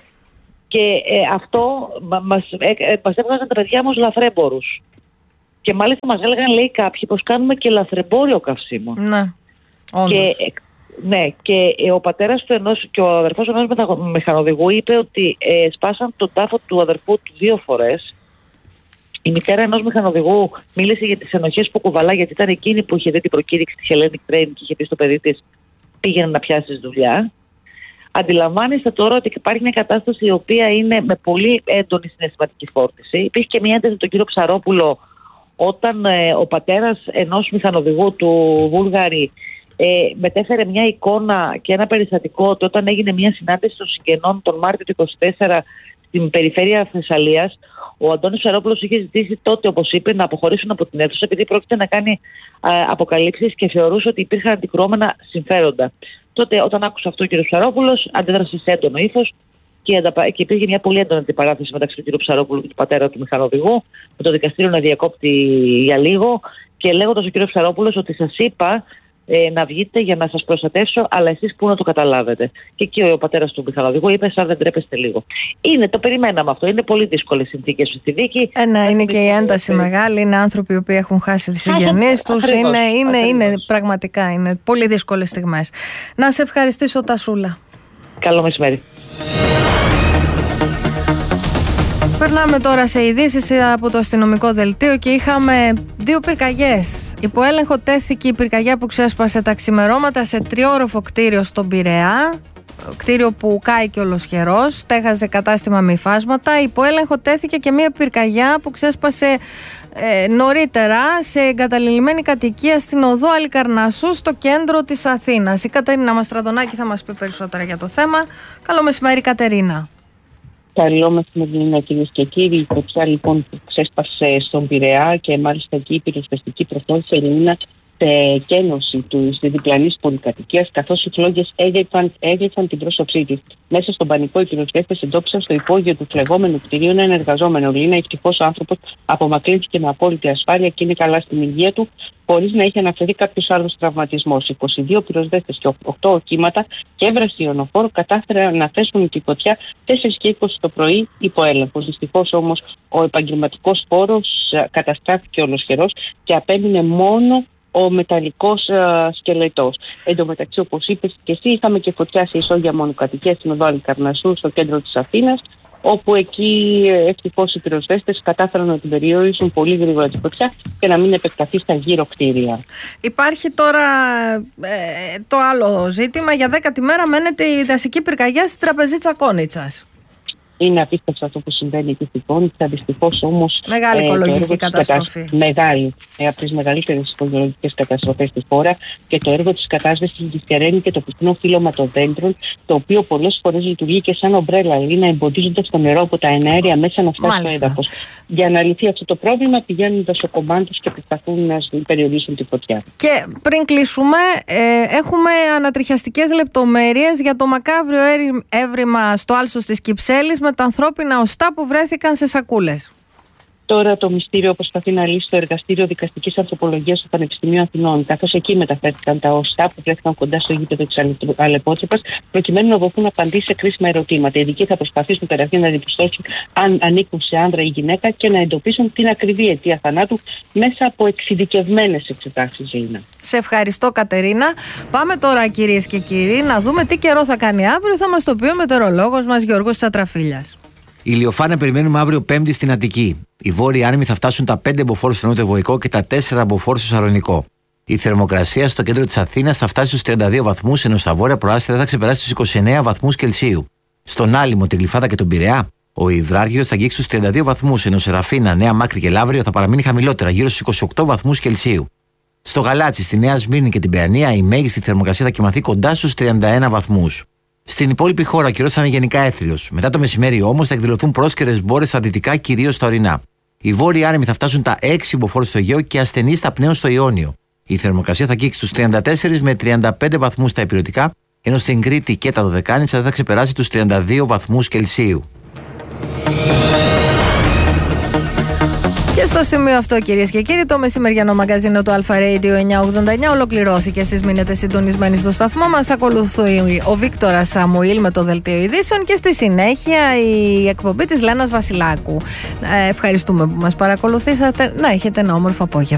Και ε, αυτό μα, μας, ε, ε, μας έβγαζαν τα παιδιά μας λαθρέμπορους. Και μάλιστα μας έλεγαν, λέει κάποιοι, πως κάνουμε και λαθρεμπόριο καυσίμων. Ναι, όντως. Και, ναι, και ε, ο πατέρας του ενός και ο αδερφός ενός μηχανοδηγού είπε ότι ε, σπάσαν τον τάφο του αδερφού του δύο φορές. Η μητέρα ενός μηχανοδηγού μίλησε για τις ενοχές που κουβαλά, γιατί ήταν εκείνη που είχε δει την προκήρυξη της Hellenic Train και είχε πει στο παιδί της πήγαινε να πιάσει δουλειά. Αντιλαμβάνεστε τώρα ότι υπάρχει μια κατάσταση η οποία είναι με πολύ έντονη συναισθηματική φόρτιση. Υπήρχε και μια ένταση με τον κύριο Ψαρόπουλο όταν ε, ο πατέρας ενός μηχανοδηγού του Βούλγαρη ε, μετέφερε μια εικόνα και ένα περιστατικό ότι όταν έγινε μια συνάντηση των συγγενών τον Μάρτιο του είκοσι τέσσερα στην περιφέρεια Θεσσαλίας, ο Αντώνης Ψαρόπουλος είχε ζητήσει τότε, όπως είπε, να αποχωρήσουν από την αίθουσα επειδή πρόκειται να κάνει α, αποκαλύψεις και θεωρούσε ότι υπήρχαν αντικρουόμενα συμφέροντα. Τότε, όταν άκουσε αυτό ο κ. Ψαρόπουλος, αντέδρασε σε έντονο ήθος και, και υπήρχε μια πολύ έντονη αντιπαράθεση μεταξύ του κ. Ψαρόπουλου και του πατέρα του μηχανοδηγού, με το δικαστήριο να διακόπτει για λίγο και λέγοντας ο κ. Ψαρόπουλος ότι σας είπα ε, να βγείτε για να σας προστατεύσω, αλλά εσείς πού να το καταλάβετε. Και εκεί ο πατέρας του μηχανοδηγού είπε: σαν δεν τρέπεστε λίγο. Είναι, το περιμέναμε αυτό. Είναι πολύ δύσκολες συνθήκες στη δίκη. Ε, ναι, είναι και η ένταση μεγάλη. Είναι άνθρωποι που έχουν χάσει τις συγγενείς τους. Είναι, είναι, είναι πραγματικά είναι πολύ δύσκολες στιγμές. Να σε ευχαριστήσω, Τασούλα. Καλό μεσημέρι. Περνάμε τώρα σε ειδήσεις από το αστυνομικό δελτίο και είχαμε δύο πυρκαγιές. Υπό έλεγχο τέθηκε η πυρκαγιά που ξέσπασε τα ξημερώματα σε τριόροφο κτίριο στον Πειραιά. Κτίριο που κάηκε ολοσχερός, στέγαζε κατάστημα με υφάσματα. Υπό έλεγχο τέθηκε και μια πυρκαγιά που ξέσπασε ε, νωρίτερα σε εγκαταλειμμένη κατοικία στην οδό Αλικαρνασσού στο κέντρο της Αθήνας. Η Κατερίνα Μαστραδονάκη θα μας πει περισσότερα για το θέμα. Καλό μεσημέρι, Κατερίνα. Καλό μεσημέρι, κυρίες και κύριοι. Η φωτιά λοιπόν που ξέσπασε στον Πειραιά και μάλιστα εκεί η πυροσβεστική προχώρησε Ελληνίνα σε κένωση του στη διπλανή πολυκατοικία, καθώς οι φλόγες έγλειφαν την πρόσωψή τη. Μέσα στον πανικό, οι πυροσβέστες εντόπισαν στο υπόγειο του φλεγόμενου κτηρίου έναν εργαζόμενο Λίνα. Ευτυχώς ο άνθρωπος απομακρύνθηκε με απόλυτη ασφάλεια και είναι καλά στην υγεία του, χωρίς να έχει αναφερθεί κάποιος άλλος τραυματισμός. είκοσι δύο πυροσβέστες και οκτώ οχήματα και έβραση ιονοφόρο κατάφεραν να θέσουν τη φωτιά τέσσερα και είκοσι το πρωί υπό έλεγχο. Δυστυχώς όμως ο επαγγελματικός χώρος καταστράφηκε ολοσχερός και απέμεινε μόνο ο μεταλλικός uh, σκελετός. Εν τω μεταξύ, όπως είπες και εσύ, είχαμε και φωτιά σε ισόγεια μονοκατοικία στην οδό Αλικαρνασσού, στο κέντρο της Αθήνας, όπου εκεί ευτυχώς οι πυροσβέστες κατάφεραν να την περιορίσουν πολύ γρήγορα τη φωτιά και να μην επεκταθεί στα γύρω κτίρια. Υπάρχει τώρα ε, το άλλο ζήτημα. Για δέκατη μέρα μένεται η δασική πυρκαγιά στην Τραπεζίτσα Κόνιτσας. Είναι απίστευτο αυτό που συμβαίνει εκεί στην Κόνιτσα. Δυστυχώς όμως. Μεγάλη οικολογική ε, καταστροφή. Κατασ... Μεγάλη. Ε, από τις μεγαλύτερες οικολογικές καταστροφές στη χώρα. Και το έργο της κατάσβεσης δυστεραίνει και το πιθανό φύλλωμα των δέντρων, το οποίο πολλές φορές λειτουργεί και σαν ομπρέλα, δηλαδή να εμποδίζονται στο νερό από τα εναέρια μέσα να φτάσει στο έδαφος. Για να λυθεί αυτό το πρόβλημα, πηγαίνουν δασοκομάντες και προσπαθούν να περιορίσουν τη φωτιά. Και πριν κλείσουμε, ε, έχουμε ανατριχιαστικές λεπτομέρειες για το μακάβριο έβριμα στο άλσος της Κυψέλης με τα ανθρώπινα οστά που βρέθηκαν σε σακούλες. Τώρα το μυστήριο προσπαθεί να λύσει το Εργαστήριο Δικαστικής Ανθρωπολογίας του Πανεπιστημίου Αθηνών, καθώς εκεί μεταφέρθηκαν τα οστά που βρέθηκαν κοντά στο γήπεδο της Αλεπότσεπας, προκειμένου να δοθούν απαντήσεις σε κρίσιμα ερωτήματα. Οι ειδικοί θα προσπαθήσουν καταρχήν να διαπιστώσουν αν ανήκουν σε άνδρα ή γυναίκα και να εντοπίσουν την ακριβή αιτία θανάτου μέσα από εξειδικευμένες εξετάσεις. Σε ευχαριστώ, Κατερίνα. Πάμε τώρα, κυρίες και κύριοι, να δούμε τι καιρό θα κάνει αύριο. Θα μας το πει ο μετεωρολόγος μας Γιώργος Τσατραφίλιας. Ηλιοφάνεια περιμένουμε αύριο Πέμπτη στην Αττική. Οι βόρειοι άνεμοι θα φτάσουν τα πέντε μποφόρ στο νότιο-βορικό και τα τέσσερα μποφόρ στο Σαρονικό. Η θερμοκρασία στο κέντρο της Αθήνας θα φτάσει στους τριάντα δύο βαθμούς, ενώ στα βόρεια προάστια θα ξεπεράσει τους είκοσι εννέα βαθμούς Κελσίου. Στον Άλυμο, την Γλυφάδα και τον Πειραιά, ο Υδράργυρος θα αγγίξει στους τριάντα δύο βαθμούς, ενώ σε Ραφίνα, Νέα Μάκρη και Λαύριο θα παραμείνει χαμηλότερα, γύρω στους είκοσι οκτώ βαθμούς Κελσίου. Στο Γαλάτσι, στη Νέα Σμύρνη και την Παιανία, η μέγιστη θερμοκρασία θα κυμανθεί κοντά στους τριάντα ένα βαθμούς. Στην υπόλοιπη χώρα ο καιρός θα είναι γενικά έθριος. Μετά το μεσημέρι όμως θα εκδηλωθούν πρόσκαιρες μπόρες στα δυτικά, κυρίως στα ορεινά. Οι βόρειοι άνεμοι θα φτάσουν τα έξι μποφόρ στο Αιγαίο και ασθενείς θα πνέουν στο Ιόνιο. Η θερμοκρασία θα αγγίξει στους τριάντα τέσσερα με τριάντα πέντε βαθμούς στα υπηρετικά, ενώ στην Κρήτη και τα Δωδεκάνησα δεν θα ξεπεράσει τους τριάντα δύο βαθμούς Κελσίου. Και στο σημείο αυτό, κυρίες και κύριοι, το μεσημεριανό μαγκαζίνο του Αλφα Radio εννιακόσια ογδόντα εννιά ολοκληρώθηκε. Εσείς μείνετε συντονισμένοι στο σταθμό μας. Ακολουθεί ο Βίκτορας Σαμουήλ με το δελτίο ειδήσεων και στη συνέχεια η εκπομπή της Λένας Βασιλάκου. Ε, ευχαριστούμε που μας παρακολουθήσατε. Να έχετε ένα όμορφο απόγευμα.